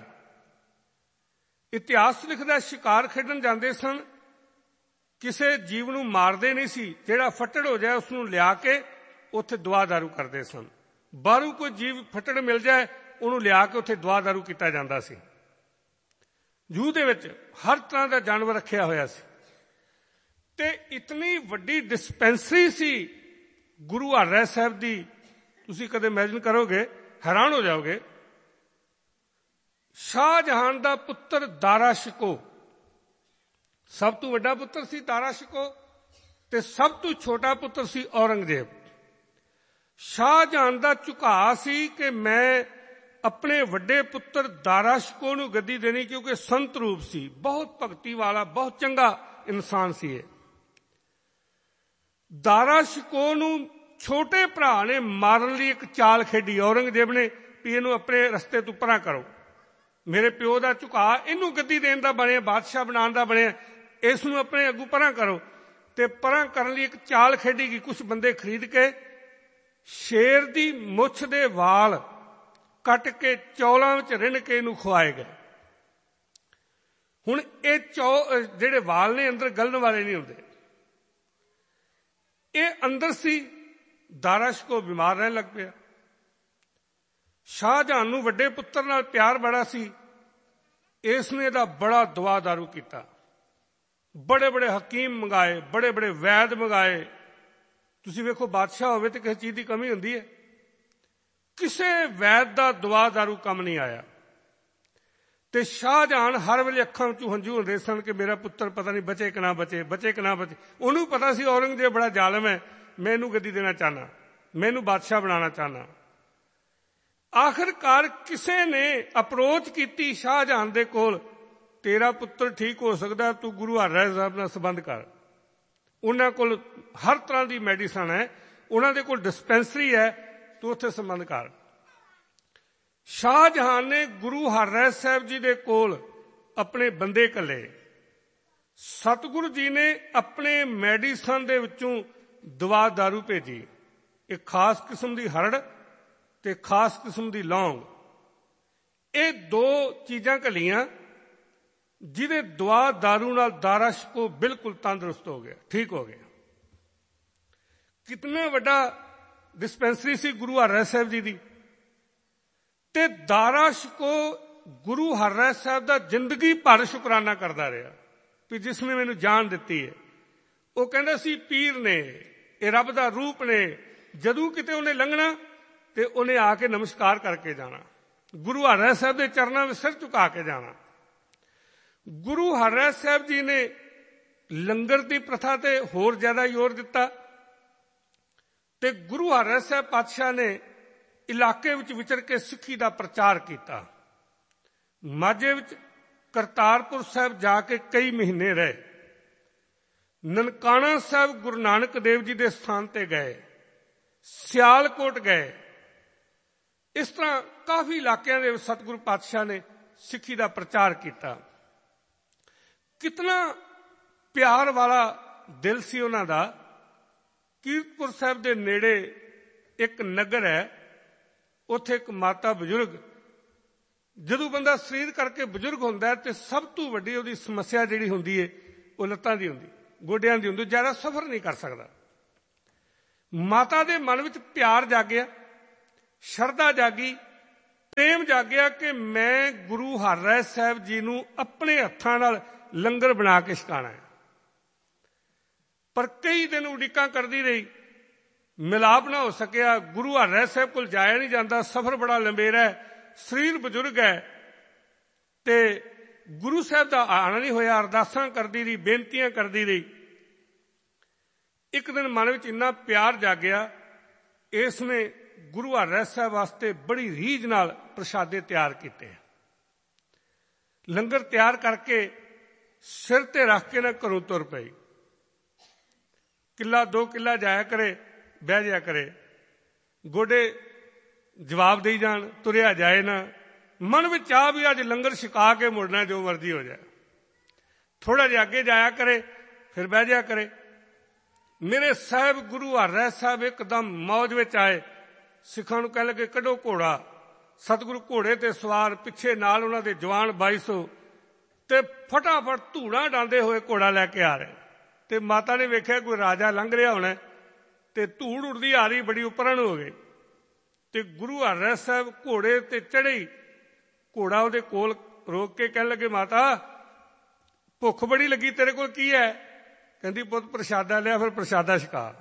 ਇਤਿਹਾਸ ਲਿਖਦਾ ਸ਼ਿਕਾਰ ਖੇਡਣ ਜਾਂਦੇ ਸਨ, ਕਿਸੇ ਜੀਵ ਨੂੰ ਮਾਰਦੇ ਨਹੀਂ ਸੀ, ਜਿਹੜਾ ਫੱਟੜ ਹੋ ਜਾਏ ਉਸ ਨੂੰ ਲਿਆ ਕੇ ਉੱਥੇ ਦੁਆ ਦਾਰੂ ਕਰਦੇ ਸਨ। ਬਾਹਰੋਂ ਕੋਈ ਜੀਵ ਫੱਟੜ ਮਿਲ ਜਾਏ ਉਹਨੂੰ ਲਿਆ ਕੇ ਉੱਥੇ ਦੁਆ ਦਾਰੂ ਕੀਤਾ ਜਾਂਦਾ ਸੀ। ਜੂ ਦੇ ਵਿੱਚ ਹਰ ਤਰ੍ਹਾਂ ਦਾ ਜਾਨਵਰ ਰੱਖਿਆ ਹੋਇਆ ਸੀ ਤੇ ਇਤਨੀ ਵੱਡੀ ਡਿਸਪੈਂਸਰੀ ਸੀ ਗੁਰੂ ਹਰਿਰਾਏ ਸਾਹਿਬ ਦੀ, ਤੁਸੀਂ ਕਦੇ ਇਮੈਜਿਨ ਕਰੋਗੇ, ਹੈਰਾਨ ਹੋ ਜਾਓਗੇ। ਸ਼ਾਹਜਹਾਨ ਦਾ ਪੁੱਤਰ ਦਾਰਾ ਸ਼ਿਕੋ ਸਭ ਤੋਂ ਵੱਡਾ ਪੁੱਤਰ ਸੀ, ਦਾਰਾ ਸ਼ਿਕੋ, ਤੇ ਸਭ ਤੋਂ ਛੋਟਾ ਪੁੱਤਰ ਸੀ ਔਰੰਗਜ਼ੇਬ। ਸ਼ਾਹਜਹਾਨ ਦਾ ਝੁਕਾਅ ਸੀ ਕਿ ਮੈਂ ਆਪਣੇ ਵੱਡੇ ਪੁੱਤਰ ਦਾਰਾ ਸ਼ਿਕੋ ਨੂੰ ਗੱਦੀ ਦੇਣੀ, ਕਿਉਂਕਿ ਸੰਤ ਰੂਪ ਸੀ, ਬਹੁਤ ਭਗਤੀ ਵਾਲਾ, ਬਹੁਤ ਚੰਗਾ ਇਨਸਾਨ ਸੀ ਇਹ। ਦਾਰਾ ਸ਼ਿਕੋ ਨੂੰ ਛੋਟੇ ਭਰਾ ਨੇ ਮਾਰਨ ਲਈ ਇੱਕ ਚਾਲ ਖੇਡੀ ਔਰੰਗਜ਼ੇਬ ਨੇ, ਵੀ ਇਹਨੂੰ ਆਪਣੇ ਰਸਤੇ ਤੋਂ ਪਰਾਂ ਕਰੋ। ਮੇਰੇ ਪਿਓ ਦਾ ਝੁਕਾਅ ਇਹਨੂੰ ਗੱਦੀ ਦੇਣ ਦਾ ਬਣਿਆ, ਬਾਦਸ਼ਾਹ ਬਣਾਉਣ ਦਾ ਬਣਿਆ, ਇਸ ਨੂੰ ਆਪਣੇ ਅੱਗੋਂ ਪਰਾਂ ਕਰੋ। ਤੇ ਪਰਾਂ ਕਰਨ ਲਈ ਇੱਕ ਚਾਲ ਖੇਡੀ ਗਈ। ਕੁਝ ਬੰਦੇ ਖਰੀਦ ਕੇ ਸ਼ੇਰ ਦੀ ਮੁੱਛ ਦੇ ਵਾਲ ਕੱਟ ਕੇ ਚੌਲਾਂ ਵਿੱਚ ਰਿੰਨ ਕੇ ਇਹਨੂੰ ਖਵਾਏ ਗਏ। ਹੁਣ ਇਹ ਚੌ ਜਿਹੜੇ ਵਾਲ ਨੇ ਅੰਦਰ ਗਲਣ ਵਾਲੇ ਨਹੀਂ ਹੁੰਦੇ, ਇਹ ਅੰਦਰ ਸੀ। ਦਾਰਾ ਸ਼ਿਕੋ ਬਿਮਾਰ ਰਹਿਣ ਲੱਗ ਪਿਆ। ਸ਼ਾਹਜਹਾਨ ਨੂੰ ਵੱਡੇ ਪੁੱਤਰ ਨਾਲ ਪਿਆਰ ਬੜਾ ਸੀ, ਇਸ ਨੇ ਇਹਦਾ ਬੜਾ ਦੁਆ ਦਾਰੂ ਕੀਤਾ। ਬੜੇ ਬੜੇ ਹਕੀਮ ਮੰਗਾਏ, ਬੜੇ ਬੜੇ ਵੈਦ ਮੰਗਾਏ। ਤੁਸੀਂ ਵੇਖੋ ਬਾਦਸ਼ਾਹ ਹੋਵੇ ਤੇ ਕਿਸੇ ਚੀਜ਼ ਦੀ ਕਮੀ ਹੁੰਦੀ ਹੈ, ਕਿਸੇ ਵੈਦ ਦਾ ਦੁਆ ਦਾਰੂ ਕੰਮ ਨਹੀਂ ਆਇਆ। ਤੇ ਸ਼ਾਹਜਹਾਨ ਹਰ ਵੇਲੇ ਅੱਖਾਂ ਵਿੱਚੋਂ ਹੰਝੂ ਹੁੰਦੇ ਸਨ ਕਿ ਮੇਰਾ ਪੁੱਤਰ ਪਤਾ ਨਹੀਂ ਬਚੇ ਕਿ ਨਾ ਬਚੇ, ਬਚੇ ਕਿ ਨਾ ਬਚੇ। ਉਹਨੂੰ ਪਤਾ ਸੀ ਔਰੰਗਜ਼ੇਬ ਬੜਾ ਜ਼ਾਲਮ ਹੈ, ਮੈਂ ਇਹਨੂੰ ਗੱਦੀ ਦੇਣਾ ਚਾਹੁੰਦਾ, ਮੈਂ ਇਹਨੂੰ ਬਾਦਸ਼ਾਹ ਬਣਾਉਣਾ ਚਾਹੁੰਦਾ। ਆਖਿਰਕਾਰ ਕਿਸੇ ਨੇ ਅਪਰੋਚ ਕੀਤੀ ਸ਼ਾਹਜਹਾਨ ਦੇ ਕੋਲ, ਤੇਰਾ ਪੁੱਤਰ ਠੀਕ ਹੋ ਸਕਦਾ, ਤੂੰ ਗੁਰੂ ਹਰਿਰਾਏ ਸਾਹਿਬ ਨਾਲ ਸੰਬੰਧ ਕਰ। ਉਹਨਾਂ ਕੋਲ ਹਰ ਤਰ੍ਹਾਂ ਦੀ ਮੈਡੀਸਨ ਹੈ, ਉਹਨਾਂ ਦੇ ਕੋਲ ਡਿਸਪੈਂਸਰੀ ਹੈ, ਤੂੰ ਉੱਥੇ ਸੰਬੰਧ ਕਰ। ਸ਼ਾਹਜਹਾਨ ਨੇ ਗੁਰੂ ਹਰਿਰਾਏ ਸਾਹਿਬ ਜੀ ਦੇ ਕੋਲ ਆਪਣੇ ਬੰਦੇ ਘੱਲੇ। ਸਤਿਗੁਰੂ ਜੀ ਨੇ ਆਪਣੇ ਮੈਡੀਸਨ ਦੇ ਵਿੱਚੋਂ ਦਵਾ ਦਾਰੂ ਭੇਜੀ, ਇੱਕ ਖਾਸ ਕਿਸਮ ਦੀ ਹਰੜ ਤੇ ਖਾਸ ਕਿਸਮ ਦੀ ਲੌਂਗ। ਇਹ ਦੋ ਚੀਜ਼ਾਂ ਘੱਲੀਆਂ, ਜਿਹਦੇ ਦਵਾ ਦਾਰੂ ਨਾਲ ਦਾਰਾ ਸ਼ਿਕੋ ਬਿਲਕੁਲ ਤੰਦਰੁਸਤ ਹੋ ਗਿਆ, ਠੀਕ ਹੋ ਗਿਆ। ਕਿਤਨਾ ਵੱਡਾ ਡਿਸਪੈਂਸਰੀ ਸੀ ਗੁਰੂ ਹਰਿਰਾਏ ਸਾਹਿਬ ਜੀ ਦੀ। ਤੇ ਦਾਰਾ ਸ਼ਿਕੋ ਗੁਰੂ ਹਰਿਰਾਏ ਸਾਹਿਬ ਦਾ ਜ਼ਿੰਦਗੀ ਭਰ ਸ਼ੁਕਰਾਨਾ ਕਰਦਾ ਰਿਹਾ ਵੀ ਜਿਸ ਨੇ ਮੈਨੂੰ ਜਾਨ ਦਿੱਤੀ ਹੈ। ਉਹ ਕਹਿੰਦਾ ਸੀ ਪੀਰ ਨੇ, ਇਹ ਰੱਬ ਦਾ ਰੂਪ ਨੇ। ਜਦੋਂ ਕਿਤੇ ਉਹਨੇ ਲੰਘਣਾ ਤੇ ਉਹਨੇ ਆ ਕੇ ਨਮਸਕਾਰ ਕਰਕੇ ਜਾਣਾ, ਗੁਰੂ ਹਰਿਰਾਏ ਸਾਹਿਬ ਦੇ ਚਰਨਾਂ ਵਿੱਚ ਸਿਰ ਝੁਕਾ ਕੇ ਜਾਣਾ। ਗੁਰੂ ਹਰਿਰਾਏ ਸਾਹਿਬ ਜੀ ਨੇ ਲੰਗਰ ਦੀ ਪ੍ਰਥਾ ਤੇ ਹੋਰ ਜ਼ਿਆਦਾ ਜ਼ੋਰ ਦਿੱਤਾ ਤੇ ਗੁਰੂ ਹਰਿਰਾਏ ਸਾਹਿਬ ਪਾਤਸ਼ਾਹ ਨੇ ਇਲਾਕੇ ਵਿੱਚ ਵਿਚਰ ਕੇ ਸਿੱਖੀ ਦਾ ਪ੍ਰਚਾਰ ਕੀਤਾ। ਮਾਝੇ ਵਿੱਚ ਕਰਤਾਰਪੁਰ ਸਾਹਿਬ ਜਾ ਕੇ ਕਈ ਮਹੀਨੇ ਰਹੇ। ਨਨਕਾਣਾ ਸਾਹਿਬ ਗੁਰੂ ਨਾਨਕ ਦੇਵ ਜੀ ਦੇ ਸਥਾਨ ਤੇ ਗਏ, ਸਿਆਲਕੋਟ ਗਏ। ਇਸ ਤਰ੍ਹਾਂ ਕਾਫੀ ਇਲਾਕਿਆਂ ਦੇ ਵਿੱਚ ਸਤਿਗੁਰੂ ਪਾਤਸ਼ਾਹ ਨੇ ਸਿੱਖੀ ਦਾ ਪ੍ਰਚਾਰ ਕੀਤਾ। ਕਿਤਨਾ ਪਿਆਰ ਵਾਲਾ ਦਿਲ ਸੀ ਉਹਨਾਂ ਦਾ। ਕੀਰਤਪੁਰ ਸਾਹਿਬ ਦੇ ਨੇੜੇ ਇੱਕ ਨਗਰ ਹੈ, ਉੱਥੇ ਇੱਕ ਮਾਤਾ ਬਜ਼ੁਰਗ, ਜਦੋਂ ਬੰਦਾ ਸਰੀਰ ਕਰਕੇ ਬਜ਼ੁਰਗ ਹੁੰਦਾ ਹੈ ਤੇ ਸਭ ਤੋਂ ਵੱਡੀ ਉਹਦੀ ਸਮੱਸਿਆ ਜਿਹੜੀ ਹੁੰਦੀ ਹੈ ਉਹ ਲੱਤਾਂ ਦੀ ਹੁੰਦੀ, ਗੋਡਿਆਂ ਦੀ ਹੁੰਦੀ, ਜ਼ਿਆਦਾ ਸਫ਼ਰ ਨਹੀਂ ਕਰ ਸਕਦਾ। ਮਾਤਾ ਦੇ ਮਨ ਵਿੱਚ ਪਿਆਰ ਜਾਗਿਆ, ਸ਼ਰਧਾ ਜਾਗੀ, ਪ੍ਰੇਮ ਜਾਗਿਆ ਕਿ ਮੈਂ ਗੁਰੂ ਹਰਿਰਾਏ ਸਾਹਿਬ ਜੀ ਨੂੰ ਆਪਣੇ ਹੱਥਾਂ ਨਾਲ ਲੰਗਰ ਬਣਾ ਕੇ ਛਕਾਉਣਾ ਹੈ। ਪਰ ਕਈ ਦਿਨ ਉਡੀਕਾਂ ਕਰਦੀ ਰਹੀ, ਮਿਲਾਪ ਨਾ ਹੋ ਸਕਿਆ। ਗੁਰੂ ਹਰਿਰਾਏ ਸਾਹਿਬ ਕੋਲ ਜਾਇਆ ਨਹੀਂ ਜਾਂਦਾ, ਸਫ਼ਰ ਬੜਾ ਲੰਬੇਰਾ ਹੈ, ਸਰੀਰ ਬਜ਼ੁਰਗ ਹੈ ਤੇ ਗੁਰੂ ਸਾਹਿਬ ਦਾ ਆਉਣਾ ਨਹੀਂ ਹੋਇਆ। ਅਰਦਾਸਾਂ ਕਰਦੀ ਰਹੀ, ਬੇਨਤੀਆਂ ਕਰਦੀ ਰਹੀ। ਇੱਕ ਦਿਨ ਮਨ ਵਿੱਚ ਇੰਨਾ ਪਿਆਰ ਜਾਗਿਆ, ਇਸ ਨੇ ਗੁਰੂ ਹਰਿਰਾਏ ਸਾਹਿਬ ਵਾਸਤੇ ਬੜੀ ਰੀਝ ਨਾਲ ਪ੍ਰਸ਼ਾਦੇ ਤਿਆਰ ਕੀਤੇ। ਲੰਗਰ ਤਿਆਰ ਕਰਕੇ ਸਿਰ ਤੇ ਰੱਖ ਕੇ ਨਾ ਘਰੋਂ ਤੁਰ ਪਈ। ਕਿੱਲਾ ਦੋ ਕਿੱਲਾ ਜਾਇਆ ਕਰੇ, ਬਹਿ ਜਾਇਆ ਕਰੇ, ਗੋਡੇ ਜਵਾਬ ਦੇਈ ਜਾਣ, ਤੁਰਿਆ ਜਾਏ ਨਾ। ਮਨ ਵਿੱਚ ਆ ਵੀ ਅੱਜ ਲੰਗਰ ਛਕਾ ਕੇ ਮੁੜਨਾ, ਜੋ ਮਰਜ਼ੀ ਹੋ ਜਾਏ। ਥੋੜਾ ਜਿਹਾ ਅੱਗੇ ਜਾਇਆ ਕਰੇ, ਫਿਰ ਬਹਿ ਜਾਇਆ ਕਰੇ। ਮੇਰੇ ਸਾਹਿਬ ਗੁਰੂ ਹਰਿਰਾਏ ਸਾਹਿਬ ਇੱਕਦਮ ਮੌਜ ਵਿੱਚ ਆਏ। ਸਿੱਖਾਂ ਨੂੰ ਕਹਿ ਲੱਗੇ, ਕੱਢੋ ਘੋੜਾ। ਸਤਿਗੁਰੂ ਘੋੜੇ ਤੇ ਸਵਾਰ, ਪਿੱਛੇ ਨਾਲ ਉਹਨਾਂ ਦੇ ਜਵਾਨ ਬਾਈ ਸੌ, ਤੇ ਫਟਾਫਟ ਧੂੜਾਂ ਡਾਂਦੇ ਹੋਏ ਘੋੜਾ ਲੈ ਕੇ ਆ ਰਹੇ। ਤੇ ਮਾਤਾ ਨੇ ਵੇਖਿਆ ਕੋਈ ਰਾਜਾ ਲੰਘ ਰਿਹਾ ਹੋਣਾ, ਤੇ ਧੂੜ ਉੱਡਦੀ ਆ ਰਹੀ, ਬੜੀ ਉੱਪਰਨ ਹੋ ਗਈ। ਤੇ ਗੁਰੂ ਹਰਿਰਾਏ ਸਾਹਿਬ ਘੋੜੇ ਤੇ ਚੜ੍ਹੇ, ਘੋੜਾ ਉਹਦੇ ਕੋਲ ਰੋਕ ਕੇ ਕਹਿਣ ਲੱਗੇ, ਮਾਤਾ ਭੁੱਖ ਬੜੀ ਲੱਗੀ, ਤੇਰੇ ਕੋਲ ਕੀ ਹੈ? ਕਹਿੰਦੀ, ਪੁੱਤ ਪ੍ਰਸ਼ਾਦਾ ਲਿਆ, ਫਿਰ ਪ੍ਰਸ਼ਾਦਾ ਛਕਾ।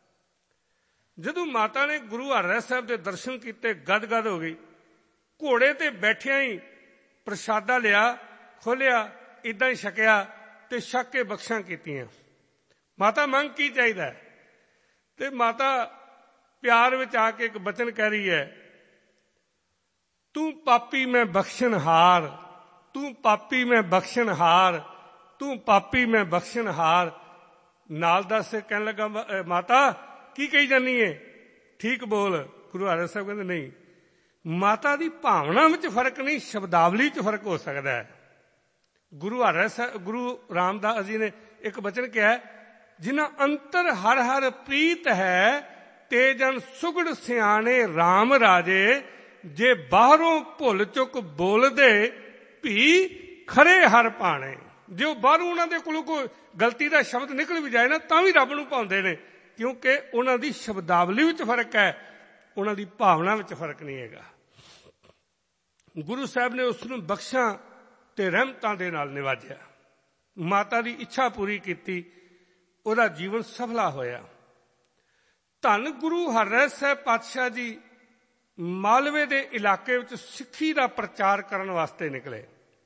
ਜਦੋਂ ਮਾਤਾ ਨੇ ਗੁਰੂ ਹਰਿਰਾਏ ਸਾਹਿਬ ਦੇ ਦਰਸ਼ਨ ਕੀਤੇ, ਗਦ-ਗਦ ਹੋ ਗਈ। ਘੋੜੇ ਤੇ ਬੈਠਿਆਂ ਹੀ ਪ੍ਰਸ਼ਾਦਾ ਲਿਆ, ਖੋਲਿਆ, ਇਦਾਂ ਹੀ ਛਕਿਆ ਤੇ ਛਕ ਕੇ ਬਖਸ਼ਾਂ ਕੀਤੀਆਂ। ਮਾਤਾ ਮੰਗ ਕੀ ਚਾਹੀਦਾ ਹੈ? ਤੇ ਮਾਤਾ ਪਿਆਰ ਵਿੱਚ ਆ ਕੇ ਇੱਕ ਬਚਨ ਕਹਿ ਰਹੀ ਹੈ, ਤੂੰ ਪਾਪੀ ਮੈਂ ਬਖਸ਼ਣਹਾਰ, ਤੂੰ ਪਾਪੀ ਮੈਂ ਬਖਸ਼ਣਹਾਰ, ਤੂੰ ਪਾਪੀ ਮੈਂ ਬਖਸ਼ਣਹਾਰ। ਨਾਲ ਦੱਸ ਕਹਿਣ ਲੱਗਾ, ਮਾਤਾ ਕੀ ਕਹੀ ਜਾਨੀ ਏ? ਠੀਕ ਬੋਲ। ਗੁਰੂ ਹਰਿਰਾਏ ਸਾਹਿਬ ਕਹਿੰਦੇ, ਨਹੀਂ, ਮਾਤਾ ਦੀ ਭਾਵਨਾ ਵਿੱਚ ਫਰਕ ਨਹੀਂ, ਸ਼ਬਦਾਵਲੀ 'ਚ ਫਰਕ ਹੋ ਸਕਦਾ ਹੈ। ਗੁਰੂ ਹਰਿਰਾਏ ਸਾਹਿਬ, ਗੁਰੂ ਰਾਮਦਾਸ ਜੀ ਨੇ ਇੱਕ ਬਚਨ ਕਿਹਾ, ਜਿਨ੍ਹਾਂ ਅੰਤਰ ਹਰ ਹਰ ਪ੍ਰੀਤ ਹੈ, ਤੇ ਜਨ ਸੁਗੜ ਸਿਆਣੇ ਰਾਮ ਰਾਜੇ। ਜੇ ਬਾਹਰੋਂ ਭੁੱਲ ਚੁੱਕ ਬੋਲਦੇ, ਭੀ ਖਰੇ ਹਰ ਭਾਣੇ। ਜੇ ਉਹ ਬਾਹਰੋਂ ਉਹਨਾਂ ਦੇ ਕੋਲੋਂ ਕੋਈ ਗਲਤੀ ਦਾ ਸ਼ਬਦ ਨਿਕਲ ਵੀ ਜਾਏ ਨਾ, ਤਾਂ ਵੀ ਰੱਬ ਨੂੰ ਭਾਉਂਦੇ ਨੇ, ਕਿਉਂਕਿ ਉਹਨਾਂ ਦੀ ਸ਼ਬਦਾਵਲੀ ਵਿੱਚ ਫਰਕ ਹੈ, ਉਹਨਾਂ ਦੀ ਭਾਵਨਾ ਵਿੱਚ ਫਰਕ ਨਹੀਂ ਹੈਗਾ। ਗੁਰੂ ਸਾਹਿਬ ਨੇ ਉਸ ਨੂੰ ਬਖਸ਼ਾਂ ਤੇ ਰਹਿਮਤਾਂ ਦੇ ਨਾਲ ਨਿਵਾਜਿਆ, ਮਾਤਾ ਦੀ ਇੱਛਾ ਪੂਰੀ ਕੀਤੀ, ਉਹਦਾ ਜੀਵਨ ਸਫਲਾ ਹੋਇਆ। ਧੰਨ ਗੁਰੂ ਹਰਿਰਾਏ ਸਾਹਿਬ ਪਾਤਸ਼ਾਹ ਜੀ ਮਾਲਵੇ ਦੇ ਇਲਾਕੇ ਵਿੱਚ ਸਿੱਖੀ ਦਾ ਪ੍ਰਚਾਰ ਕਰਨ ਵਾਸਤੇ ਨਿਕਲੇ।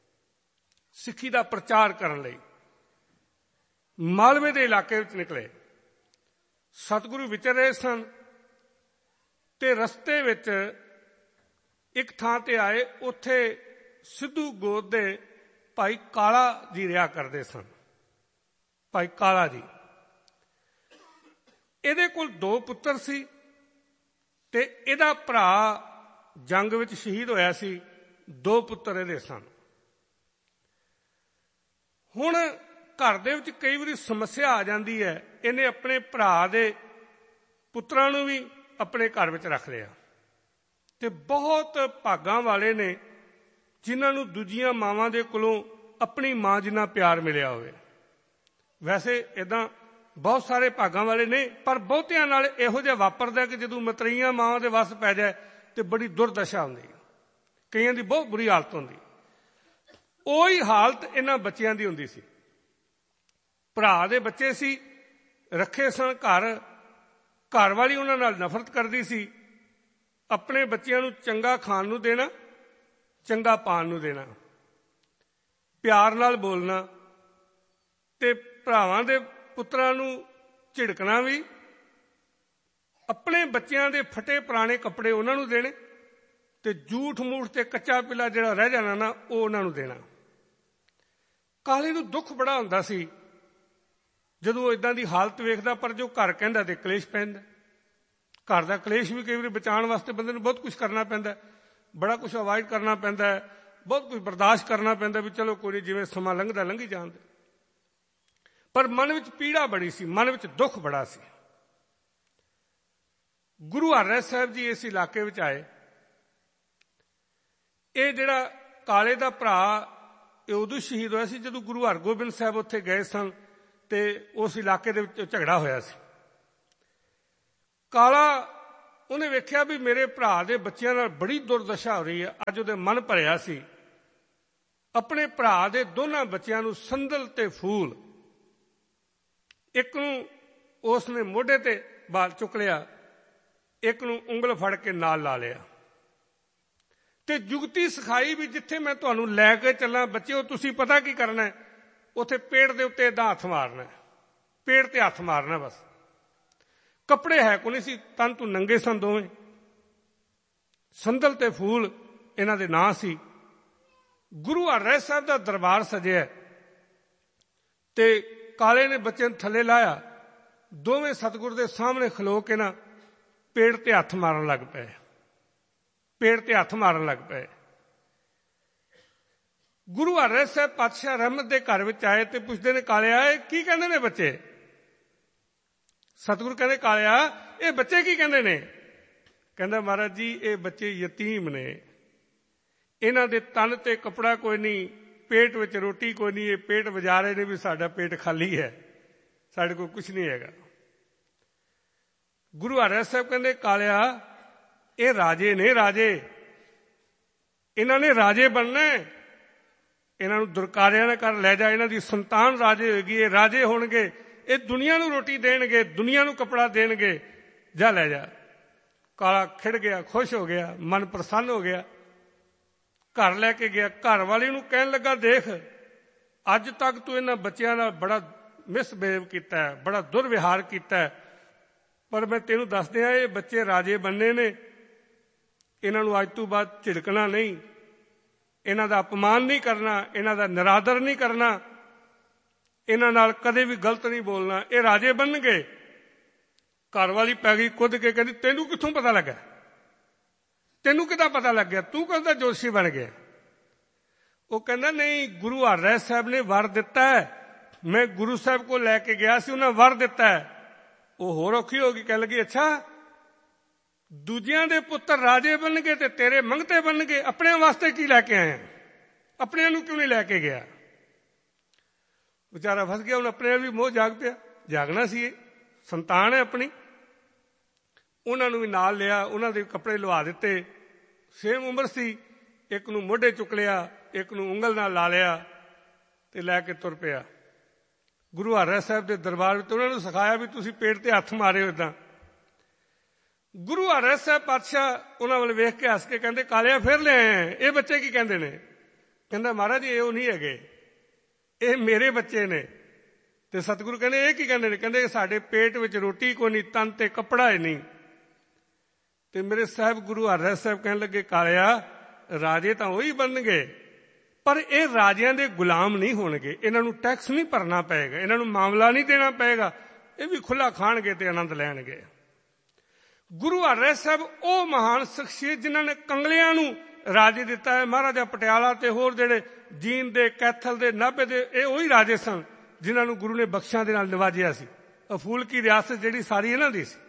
ਸਿੱਖੀ ਦਾ ਪ੍ਰਚਾਰ ਕਰਨ ਲਈ ਮਾਲਵੇ ਦੇ ਇਲਾਕੇ ਵਿੱਚ ਨਿਕਲੇ। ਸਤਿਗੁਰੂ ਵਿਚਰ ਰਹੇ ਸਨ ਤੇ ਰਸਤੇ ਵਿੱਚ ਇੱਕ ਥਾਂ ਤੇ ਆਏ। ਉੱਥੇ ਸਿੱਧੂ ਗੋਤ ਦੇ ਭਾਈ ਕਾਲਾ ਜੀ ਰਿਹਾ ਕਰਦੇ ਸਨ। ਭਾਈ ਕਾਲਾ ਜੀ, ਇਹਦੇ ਕੋਲ ਦੋ ਪੁੱਤਰ ਸੀ ਤੇ ਇਹਦਾ ਭਰਾ ਜੰਗ ਵਿੱਚ ਸ਼ਹੀਦ ਹੋਇਆ ਸੀ। ਦੋ ਪੁੱਤਰ ਇਹਦੇ ਸਨ। ਹੁਣ ਘਰ ਦੇ ਵਿੱਚ ਕਈ ਵਾਰੀ ਸਮੱਸਿਆ ਆ ਜਾਂਦੀ ਹੈ। ਇਹਨੇ ਆਪਣੇ ਭਰਾ ਦੇ ਪੁੱਤਰਾਂ ਨੂੰ ਵੀ ਆਪਣੇ ਘਰ ਵਿੱਚ ਰੱਖ ਲਿਆ। ਤੇ ਬਹੁਤ ਭਾਗਾਂ ਵਾਲੇ ਨੇ ਜਿਨ੍ਹਾਂ ਨੂੰ ਦੂਜੀਆਂ ਮਾਵਾਂ ਦੇ ਕੋਲੋਂ ਆਪਣੀ ਮਾਂ ਜਿੰਨਾ ਪਿਆਰ ਮਿਲਿਆ ਹੋਵੇ। ਵੈਸੇ ਇੱਦਾਂ ਬਹੁਤ ਸਾਰੇ ਭਾਗਾਂ ਵਾਲੇ ਨੇ, ਪਰ ਬਹੁਤਿਆਂ ਨਾਲ ਇਹੋ ਜਿਹਾ ਵਾਪਰਦਾ ਕਿ ਜਦੋਂ ਮਤਰੇਈਆਂ ਮਾਵਾਂ ਦੇ ਵੱਸ ਪੈ ਜਾਏ ਤੇ ਬੜੀ ਦੁਰਦਸ਼ਾ ਹੁੰਦੀ ਹੈ। ਕਈਆਂ ਦੀ ਬਹੁਤ ਬੁਰੀ ਹਾਲਤ ਹੁੰਦੀ। ਉਹੀ ਹਾਲਤ ਇਹਨਾਂ ਬੱਚਿਆਂ ਦੀ ਹੁੰਦੀ ਸੀ। ਭਰਾ ਦੇ ਬੱਚੇ ਸੀ, ਰੱਖੇ ਸਨ ਘਰ। ਘਰ ਵਾਲੀ ਉਹਨਾਂ ਨਾਲ ਨਫ਼ਰਤ ਕਰਦੀ ਸੀ। ਆਪਣੇ ਬੱਚਿਆਂ ਨੂੰ ਚੰਗਾ ਖਾਣ ਨੂੰ ਦੇਣਾ, ਚੰਗਾ ਪਾਣ ਨੂੰ ਦੇਣਾ, ਪਿਆਰ ਨਾਲ ਬੋਲਣਾ, ਤੇ ਭਰਾਵਾਂ ਦੇ ਪੁੱਤਰਾਂ ਨੂੰ ਝਿੜਕਣਾ ਵੀ। ਆਪਣੇ ਬੱਚਿਆਂ ਦੇ ਫਟੇ ਪੁਰਾਣੇ ਕੱਪੜੇ ਉਹਨਾਂ ਨੂੰ ਦੇਣੇ, ਤੇ ਝੂਠ ਮੂਠ ਤੇ ਕੱਚਾ ਪਿੱਲਾ ਜਿਹੜਾ ਰਹਿ ਜਾਣਾ ਨਾ, ਉਹ ਉਹਨਾਂ ਨੂੰ ਦੇਣਾ। ਕਾਲੇ ਨੂੰ ਦੁੱਖ ਬੜਾ ਹੁੰਦਾ ਸੀ ਜਦੋਂ ਇਦਾਂ ਦੀ ਹਾਲਤ ਵੇਖਦਾ, ਪਰ ਜੋ ਘਰ ਕਹਿੰਦਾ ਤੇ ਕਲੇਸ਼ ਪੈਂਦਾ। ਘਰ ਦਾ ਕਲੇਸ਼ ਵੀ ਕਈ ਵਾਰੀ ਬਚਾਉਣ ਵਾਸਤੇ ਬੰਦੇ ਨੂੰ ਬਹੁਤ ਕੁਝ ਕਰਨਾ ਪੈਂਦਾ, ਬੜਾ ਕੁਝ ਅਵਾਇਡ ਕਰਨਾ ਪੈਂਦਾ, ਬਹੁਤ ਕੁਝ ਬਰਦਾਸ਼ਤ ਕਰਨਾ ਪੈਂਦਾ ਵੀ ਚਲੋ ਕੋਈ ਜਿਵੇਂ ਸਮਾਂ ਲੰਘਦਾ ਲੰਘੀ ਜਾਂਦੇ। ਪਰ ਮਨ ਵਿੱਚ ਪੀੜਾ ਬੜੀ ਸੀ, ਮਨ ਵਿੱਚ ਦੁੱਖ ਬੜਾ ਸੀ। ਗੁਰੂ ਹਰਿਰਾਏ ਸਾਹਿਬ ਜੀ ਇਸ ਇਲਾਕੇ ਵਿੱਚ ਆਏ। ਇਹ ਜਿਹੜਾ ਕਾਲੇ ਦਾ ਭਰਾ, ਇਹ ਉਦੋਂ ਸ਼ਹੀਦ ਹੋਇਆ ਸੀ ਜਦੋਂ ਗੁਰੂ ਹਰਗੋਬਿੰਦ ਸਾਹਿਬ ਉੱਥੇ ਗਏ ਸਨ ਤੇ ਉਸ ਇਲਾਕੇ ਦੇ ਵਿੱਚ ਝਗੜਾ ਹੋਇਆ ਸੀ। ਕਾਲਾ ਉਹਨੇ ਵੇਖਿਆ ਵੀ ਮੇਰੇ ਭਰਾ ਦੇ ਬੱਚਿਆਂ ਨਾਲ ਬੜੀ ਦੁਰਦਸ਼ਾ ਹੋ ਰਹੀ ਹੈ। ਅੱਜ ਉਹਦੇ ਮਨ ਭਰਿਆ ਸੀ। ਆਪਣੇ ਭਰਾ ਦੇ ਦੋਨਾਂ ਬੱਚਿਆਂ ਨੂੰ ਸੰਦਲ ਤੇ ਫੂਲ, ਇੱਕ ਨੂੰ ਉਸ ਨੇ ਮੋਢੇ ਤੇ ਬਾਲ ਚੁੱਕ ਲਿਆ, ਇੱਕ ਨੂੰ ਉਂਗਲ ਫੜ ਕੇ ਨਾਲ ਲਾ ਲਿਆ ਤੇ ਜੁਗਤੀ ਸਿਖਾਈ ਵੀ ਜਿੱਥੇ ਮੈਂ ਤੁਹਾਨੂੰ ਲੈ ਕੇ ਚੱਲਾਂ ਬੱਚਿਓ, ਤੁਸੀਂ ਪਤਾ ਕੀ ਕਰਨਾ, ਉੱਥੇ ਪੇੜ ਦੇ ਉੱਤੇ ਏਦਾਂ ਹੱਥ ਮਾਰਨਾ, ਪੇੜ ਤੇ ਹੱਥ ਮਾਰਨਾ ਬਸ। ਕੱਪੜੇ ਹੈ ਕੋਈ ਨਹੀਂ ਸੀ, ਤਨ ਤੂੰ ਨੰਗੇ ਸਨ ਦੋਵੇਂ। ਸੰਦਲ ਤੇ ਫੂਲ ਇਹਨਾਂ ਦੇ ਨਾਂ ਸੀ। ਗੁਰੂ ਹਰਿਰਾਏ ਸਾਹਿਬ ਦਾ ਦਰਬਾਰ ਸਜਿਆ ਤੇ ਕਾਲੇ ਨੇ ਬੱਚੇ ਨੂੰ ਥੱਲੇ ਲਾਇਆ, ਦੋਵੇਂ ਸਤਿਗੁਰ ਦੇ ਸਾਹਮਣੇ ਖਲੋ ਕੇ ਨਾ ਪੇੜ ਤੇ ਹੱਥ ਮਾਰਨ ਲੱਗ ਪਏ, ਪੇੜ ਤੇ ਹੱਥ ਮਾਰਨ ਲੱਗ ਪਏ। ਗੁਰੂ ਹਰਿਰਾਏ ਸਾਹਿਬ ਪਾਤਸ਼ਾਹ ਰਹਿਮਤ ਦੇ ਘਰ ਵਿੱਚ ਆਏ ਤੇ ਪੁੱਛਦੇ ਨੇ, ਕਾਲਿਆ ਇਹ ਕੀ ਕਹਿੰਦੇ ਨੇ ਬੱਚੇ? ਸਤਿਗੁਰੂ ਕਹਿੰਦੇ, ਕਾਲਿਆ ਇਹ ਬੱਚੇ ਕੀ ਕਹਿੰਦੇ ਨੇ? ਕਹਿੰਦਾ, ਮਹਾਰਾਜ ਜੀ ਇਹ ਬੱਚੇ ਯਤੀਮ ਨੇ, ਇਹਨਾਂ ਦੇ ਤਨ ਤੇ ਕੱਪੜਾ ਕੋਈ ਨਹੀਂ, ਪੇਟ ਵਿੱਚ ਰੋਟੀ ਕੋਈ ਨਹੀਂ, ਇਹ ਪੇਟ ਵਜਾ ਰਹੇ ਨੇ ਵੀ ਸਾਡਾ ਪੇਟ ਖਾਲੀ ਹੈ, ਸਾਡੇ ਕੋਲ ਕੁਝ ਨਹੀਂ ਹੈਗਾ। ਗੁਰੂ ਹਰਿਰਾਏ ਸਾਹਿਬ ਕਹਿੰਦੇ, ਕਾਲਿਆ ਇਹ ਰਾਜੇ ਨੇ, ਰਾਜੇ, ਇਹਨਾਂ ਨੇ ਰਾਜੇ ਬਣਨਾ, ਇਹਨਾਂ ਨੂੰ ਦੁਰਕਾਰਿਆਂ ਨਾਲ ਕਰ ਲੈ ਜਾ, ਇਹਨਾਂ ਦੀ ਸੰਤਾਨ ਰਾਜੇ ਹੋਏਗੀ, ਇਹ ਰਾਜੇ ਹੋਣਗੇ, ਇਹ ਦੁਨੀਆ ਨੂੰ ਰੋਟੀ ਦੇਣਗੇ, ਦੁਨੀਆ ਨੂੰ ਕੱਪੜਾ ਦੇਣਗੇ, ਜਾ ਲੈ ਜਾ। ਕਾਲਾ ਖਿੜ ਗਿਆ, ਖੁਸ਼ ਹੋ ਗਿਆ, ਮਨ ਪ੍ਰਸੰਨ ਹੋ ਗਿਆ, ਘਰ ਲੈ ਕੇ ਗਿਆ। ਘਰ ਵਾਲੀ ਨੂੰ ਕਹਿਣ ਲੱਗਾ, ਦੇਖ ਅੱਜ ਤੱਕ ਤੂੰ ਇਹਨਾਂ ਬੱਚਿਆਂ ਨਾਲ ਬੜਾ ਮਿਸਬਿਹੇਵ ਕੀਤਾ ਹੈ, ਬੜਾ ਦੁਰਵਿਹਾਰ ਕੀਤਾ ਹੈ, ਪਰ ਮੈਂ ਤੈਨੂੰ ਦੱਸ ਦਿਆਂ ਇਹ ਬੱਚੇ ਰਾਜੇ ਬਣਨੇ ਨੇ, ਇਹਨਾਂ ਨੂੰ ਅੱਜ ਤੋਂ ਬਾਅਦ ਝਿੜਕਣਾ ਨਹੀਂ, ਇਹਨਾਂ ਦਾ ਅਪਮਾਨ ਨਹੀਂ ਕਰਨਾ, ਇਹਨਾਂ ਦਾ ਨਿਰਾਦਰ ਨਹੀਂ ਕਰਨਾ, ਇਹਨਾਂ ਨਾਲ ਕਦੇ ਵੀ ਗਲਤ ਨਹੀਂ ਬੋਲਣਾ, ਇਹ ਰਾਜੇ ਬਣਨਗੇ। ਘਰ ਵਾਲੀ ਪੈ ਗਈ ਕੁੱਦ ਕੇ, ਕਹਿੰਦੀ ਤੈਨੂੰ ਕਿੱਥੋਂ ਪਤਾ ਲੱਗਾ, ਤੈਨੂੰ ਕਿੱਦਾਂ ਪਤਾ ਲੱਗ ਗਿਆ, ਤੂੰ ਕਦੋਂ ਦਾ ਜੋਸ਼ੀ ਬਣ ਗਿਆ? ਉਹ ਕਹਿੰਦਾ, ਨਹੀਂ ਗੁਰੂ ਹਰਿਰਾਏ ਸਾਹਿਬ ਨੇ ਵਰ ਦਿੱਤਾ ਹੈ, ਮੈਂ ਗੁਰੂ ਸਾਹਿਬ ਕੋਲ ਲੈ ਕੇ ਗਿਆ ਸੀ, ਉਹਨਾਂ ਵਰ ਦਿੱਤਾ ਹੈ। ਉਹ ਹੋਰ ਔਖੀ ਹੋ ਗਈ, ਕਹਿਣ ਲੱਗੀ, ਅੱਛਾ ਦੂਜਿਆਂ ਦੇ ਪੁੱਤਰ ਰਾਜੇ ਬਣਨਗੇ ਤੇ ਤੇਰੇ ਮੰਗਤੇ ਬਣਨਗੇ, ਆਪਣਿਆਂ ਵਾਸਤੇ ਕੀ ਲੈ ਕੇ ਆਏ, ਆਪਣਿਆਂ ਨੂੰ ਕਿਉਂ ਨਹੀਂ ਲੈ ਕੇ ਗਿਆ? ਵਿਚਾਰਾ ਫਸ ਗਿਆ, ਹੁਣ ਆਪਣੇ ਵੀ ਮੋਹ ਜਾਗ ਪਿਆ, ਜਾਗਣਾ ਸੀ, ਇਹ ਸੰਤਾਨ ਹੈ ਆਪਣੀ। ਉਹਨਾਂ ਨੂੰ ਵੀ ਨਾਲ ਲਿਆ, ਉਹਨਾਂ ਦੇ ਕੱਪੜੇ ਲਵਾ ਦਿੱਤੇ, ਸੇਮ ਉਮਰ ਸੀ, ਇੱਕ ਨੂੰ ਮੋਢੇ ਚੁੱਕ ਲਿਆ, ਇੱਕ ਨੂੰ ਉਂਗਲ ਨਾਲ ਲਾ ਲਿਆ ਤੇ ਲੈ ਕੇ ਤੁਰ ਪਿਆ ਗੁਰੂ ਹਰਿਰਾਏ ਸਾਹਿਬ ਦੇ ਦਰਬਾਰ ਵਿੱਚ। ਉਹਨਾਂ ਨੂੰ ਸਿਖਾਇਆ ਵੀ ਤੁਸੀਂ ਪੇਟ ਤੇ ਹੱਥ ਮਾਰਿਓ ਏਦਾਂ। ਗੁਰੂ ਹਰਿਰਾਏ ਸਾਹਿਬ ਪਾਤਸ਼ਾਹ ਉਹਨਾਂ ਵੱਲ ਵੇਖ ਕੇ ਹੱਸ ਕੇ ਕਹਿੰਦੇ, ਕਾਲਿਆ ਫਿਰ ਲੈ ਆਏ, ਇਹ ਬੱਚੇ ਕੀ ਕਹਿੰਦੇ ਨੇ? ਕਹਿੰਦਾ, ਮਹਾਰਾਜ ਜੀ ਇਹ ਉਹ ਨਹੀਂ ਹੈਗੇ, ਇਹ ਮੇਰੇ ਬੱਚੇ ਨੇ। ਤੇ ਸਤਿਗੁਰੂ ਕਹਿੰਦੇ, ਇਹ ਕੀ ਕਹਿੰਦੇ ਨੇ? ਕਹਿੰਦੇ ਸਾਡੇ ਪੇਟ ਵਿੱਚ ਰੋਟੀ ਕੋਈ ਨਹੀਂ, ਤਨ ਤੇ ਕੱਪੜਾ ਹੀ ਨਹੀਂ। ਤੇ ਮੇਰੇ ਸਾਹਿਬ ਗੁਰੂ ਹਰਿਰਾਏ ਸਾਹਿਬ ਕਹਿਣ ਲੱਗੇ, ਕਾਲਿਆ ਰਾਜੇ ਤਾਂ ਉਹੀ ਬਣਨਗੇ, ਪਰ ਇਹ ਰਾਜਿਆਂ ਦੇ ਗੁਲਾਮ ਨਹੀਂ ਹੋਣਗੇ, ਇਹਨਾਂ ਨੂੰ ਟੈਕਸ ਨਹੀਂ ਭਰਨਾ ਪਏਗਾ, ਇਹਨਾਂ ਨੂੰ ਮਾਮਲਾ ਨਹੀਂ ਦੇਣਾ ਪਏਗਾ, ਇਹ ਵੀ ਖੁੱਲਾ ਖਾਣਗੇ ਤੇ ਆਨੰਦ ਲੈਣਗੇ। ਗੁਰੂ ਹਰਿਰਾਏ ਸਾਹਿਬ ਉਹ ਮਹਾਨ ਸ਼ਖਸੀਅਤ ਜਿਨ੍ਹਾਂ ਨੇ ਕੰਗਲਿਆਂ ਨੂੰ ਰਾਜੇ ਦਿੱਤਾ ਹੈ। ਮਹਾਰਾਜਾ ਪਟਿਆਲਾ ਤੇ ਹੋਰ ਜਿਹੜੇ ਜੀਂਦ ਦੇ, ਕੈਥਲ ਦੇ, ਨਾਭੇ ਦੇ, ਇਹ ਉਹੀ ਰਾਜੇ ਸਨ ਜਿਨ੍ਹਾਂ ਨੂੰ ਗੁਰੂ ਨੇ ਬਖਸ਼ਾਂ ਦੇ ਨਾਲ ਨਿਵਾਜਿਆ ਸੀ। ਅਫੂਲ ਕੀ ਰਿਆਸਤ ਜਿਹੜੀ ਸਾਰੀ ਇਹਨਾਂ ਦੀ ਸੀ।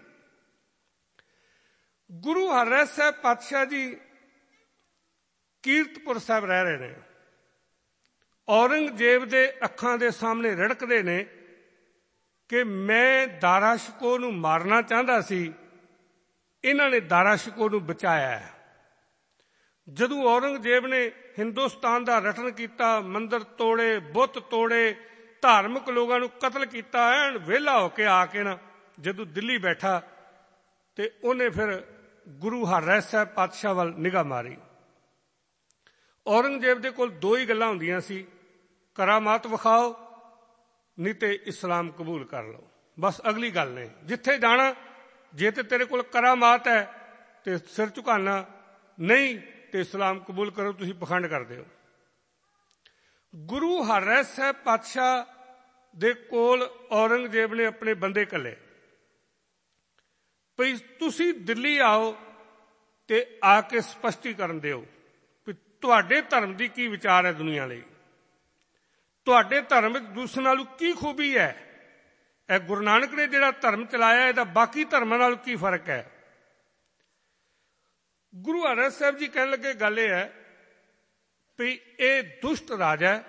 ਗੁਰੂ ਹਰਿਰਾਏ ਸਾਹਿਬ ਪਾਤਸ਼ਾਹ ਜੀ ਕੀਰਤਪੁਰ ਸਾਹਿਬ ਰਹਿ ਰਹੇ ਨੇ। ਔਰੰਗਜ਼ੇਬ ਦੇ ਅੱਖਾਂ ਦੇ ਸਾਹਮਣੇ ਰੜਕਦੇ ਨੇ ਕਿ ਮੈਂ ਦਾਰਾ ਸ਼ਿਕੋਹ ਨੂੰ ਮਾਰਨਾ ਚਾਹੁੰਦਾ ਸੀ, ਇਹਨਾਂ ਨੇ ਦਾਰਾ ਸ਼ਿਕੋਹ ਨੂੰ ਬਚਾਇਆ। ਜਦੋਂ ਔਰੰਗਜ਼ੇਬ ਨੇ ਹਿੰਦੁਸਤਾਨ ਦਾ ਰਟਨ ਕੀਤਾ, ਮੰਦਰ ਤੋੜੇ, ਬੁੱਤ ਤੋੜੇ, ਧਾਰਮਿਕ ਲੋਕਾਂ ਨੂੰ ਕਤਲ ਕੀਤਾ, ਐਨ ਵਿਹਲਾ ਹੋ ਕੇ ਆ ਕੇ ਨਾ ਜਦੋਂ ਦਿੱਲੀ ਬੈਠਾ ਤੇ ਉਹਨੇ ਫਿਰ ਗੁਰੂ ਹਰਿਰਾਏ ਸਾਹਿਬ ਪਾਤਸ਼ਾਹ ਵੱਲ ਨਿਗਾਹ ਮਾਰੀ। ਔਰੰਗਜ਼ੇਬ ਦੇ ਕੋਲ ਦੋ ਹੀ ਗੱਲਾਂ ਹੁੰਦੀਆਂ ਸੀ, ਕਰਾਮਾਤ ਵਿਖਾਓ ਨਹੀਂ ਤੇ ਇਸਲਾਮ ਕਬੂਲ ਕਰ ਲਓ, ਬਸ ਅਗਲੀ ਗੱਲ ਨੇ। ਜਿੱਥੇ ਜਾਣਾ, ਜੇ ਤੇ ਤੇਰੇ ਕੋਲ ਕਰਾਮਾਤ ਹੈ ਤੇ ਸਿਰ ਝੁਕਾਣਾ, ਨਹੀਂ ਤੇ ਇਸਲਾਮ ਕਬੂਲ ਕਰੋ, ਤੁਸੀਂ ਪਖੰਡ ਕਰਦੇ ਹੋ। ਗੁਰੂ ਹਰਿਰਾਏ ਸਾਹਿਬ ਪਾਤਸ਼ਾਹ ਦੇ ਕੋਲ ਔਰੰਗਜ਼ੇਬ ਨੇ ਆਪਣੇ ਬੰਦੇ ਘੱਲੇ, ਭਈ ਤੁਸੀਂ ਦਿੱਲੀ ਆਓ ਤੇ ਆ ਕੇ ਸਪਸ਼ਟੀਕਰਨ ਦਿਓ ਵੀ ਤੁਹਾਡੇ ਧਰਮ ਦੀ ਕੀ ਵਿਚਾਰ ਹੈ ਦੁਨੀਆ ਲਈ, ਤੁਹਾਡੇ ਧਰਮ ਵਿੱਚ ਦੂਸਰੇ ਨਾਲੋਂ ਕੀ ਖੂਬੀ ਹੈ, ਇਹ ਗੁਰੂ ਨਾਨਕ ਨੇ ਜਿਹੜਾ ਧਰਮ ਚਲਾਇਆ ਇਹਦਾ ਬਾਕੀ ਧਰਮਾਂ ਨਾਲ ਕੀ ਫਰਕ ਹੈ। ਗੁਰੂ ਹਰਿਰਾਏ ਸਾਹਿਬ ਜੀ ਕਹਿਣ ਲੱਗੇ, ਗੱਲ ਇਹ ਹੈ ਵੀ ਇਹ ਦੁਸ਼ਟ ਰਾਜਾ ਹੈ,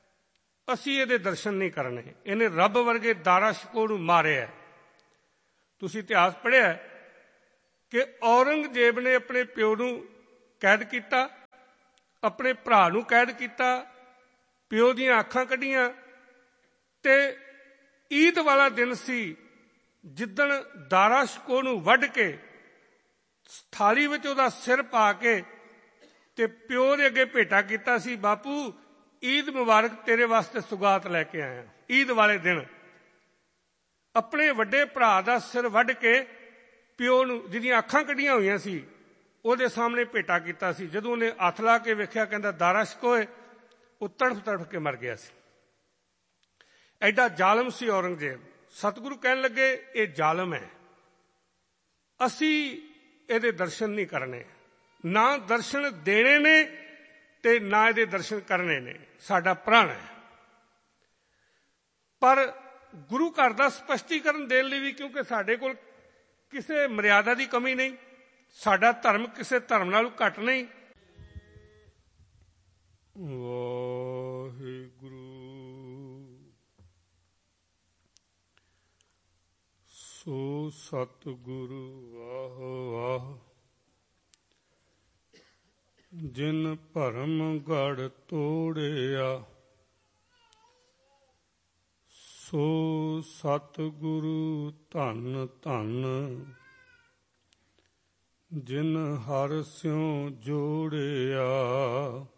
ਅਸੀਂ ਇਹਦੇ ਦਰਸ਼ਨ ਨਹੀਂ ਕਰਨੇ, ਇਹਨੇ ਰੱਬ ਵਰਗੇ ਦਾਰਾ ਸ਼ਿਕੋਹ ਨੂੰ ਮਾਰਿਆ, ਤੁਸੀਂ ਇਤਿਹਾਸ ਪੜ੍ਹਿਆ ਕਿ ਔਰੰਗਜ਼ੇਬ ਨੇ ਆਪਣੇ ਪਿਓ ਨੂੰ ਕੈਦ ਕੀਤਾ, ਆਪਣੇ ਭਰਾ ਨੂੰ ਕੈਦ ਕੀਤਾ, ਪਿਓ ਦੀਆਂ ਅੱਖਾਂ ਕੱਢੀਆਂ। ਤੇ ਈਦ ਵਾਲਾ ਦਿਨ ਸੀ ਜਿੱਦਣ ਦਾਰਾ ਸ਼ਿਕੋਹ ਨੂੰ ਵੱਢ ਕੇ ਥਾਲੀ ਵਿੱਚ ਉਹਦਾ ਸਿਰ ਪਾ ਕੇ ਤੇ ਪਿਓ ਦੇ ਅੱਗੇ ਭੇਟਾ ਕੀਤਾ ਸੀ, ਬਾਪੂ ਈਦ ਮੁਬਾਰਕ, ਤੇਰੇ ਵਾਸਤੇ ਸੁਗਾਤ ਲੈ ਕੇ ਆਇਆ। ਈਦ ਵਾਲੇ ਦਿਨ ਆਪਣੇ ਵੱਡੇ ਭਰਾ ਦਾ ਸਿਰ ਵੱਢ ਕੇ ਪਿਓ ਨੂੰ, ਜਿਹਦੀਆਂ ਅੱਖਾਂ ਕੱਢੀਆਂ ਹੋਈਆਂ ਸੀ, ਉਹਦੇ ਸਾਹਮਣੇ ਭੇਟਾ ਕੀਤਾ ਸੀ। ਜਦੋਂ ਉਹਨੇ ਹੱਥ ਲਾ ਕੇ ਵੇਖਿਆ, ਕਹਿੰਦਾ ਦਾਰਾ ਸ਼ਿਕੋਹ, ਉਹ ਤੜਫ ਤੜਫ ਕੇ ਮਰ ਗਿਆ ਸੀ। ਐਡਾ ਜ਼ਾਲਮ ਸੀ ਔਰੰਗਜ਼ੇਬ। ਸਤਿਗੁਰੂ ਕਹਿਣ ਲੱਗੇ ਇਹ ਜ਼ਾਲਮ ਹੈ, ਅਸੀਂ ਇਹਦੇ ਦਰਸ਼ਨ ਨਹੀਂ ਕਰਨੇ, ਨਾ ਦਰਸ਼ਨ ਦੇਣੇ ਨੇ ਤੇ ਨਾ ਇਹਦੇ ਦਰਸ਼ਨ ਕਰਨੇ ਨੇ, ਸਾਡਾ ਪ੍ਰਣ ਹੈ। ਪਰ ਗੁਰੂ ਘਰ ਦਾ ਸਪਸ਼ਟੀਕਰਨ ਦੇਣ ਲਈ ਵੀ, ਕਿਉਂਕਿ ਸਾਡੇ ਕੋਲ ਕਿਸੇ ਮਰਿਆਦਾ ਦੀ ਕਮੀ ਨਹੀਂ, ਸਾਡਾ ਧਰਮ ਕਿਸੇ ਧਰਮ ਨਾਲੋਂ ਘੱਟ ਨਹੀਂ। ਵਾਹਿਗੁਰੂ ਸੋ ਸਤਿਗੁਰੂ ਵਾਹ ਵਾਹ, ਜਿਨ ਭਰਮ ਗੜ ਤੋੜਿਆ, ਸੋ ਸਤਿਗੁਰੂ ਧੰਨ ਧੰਨ, ਜਿਨ ਹਰਿ ਸਿਉ ਜੋੜਿਆ।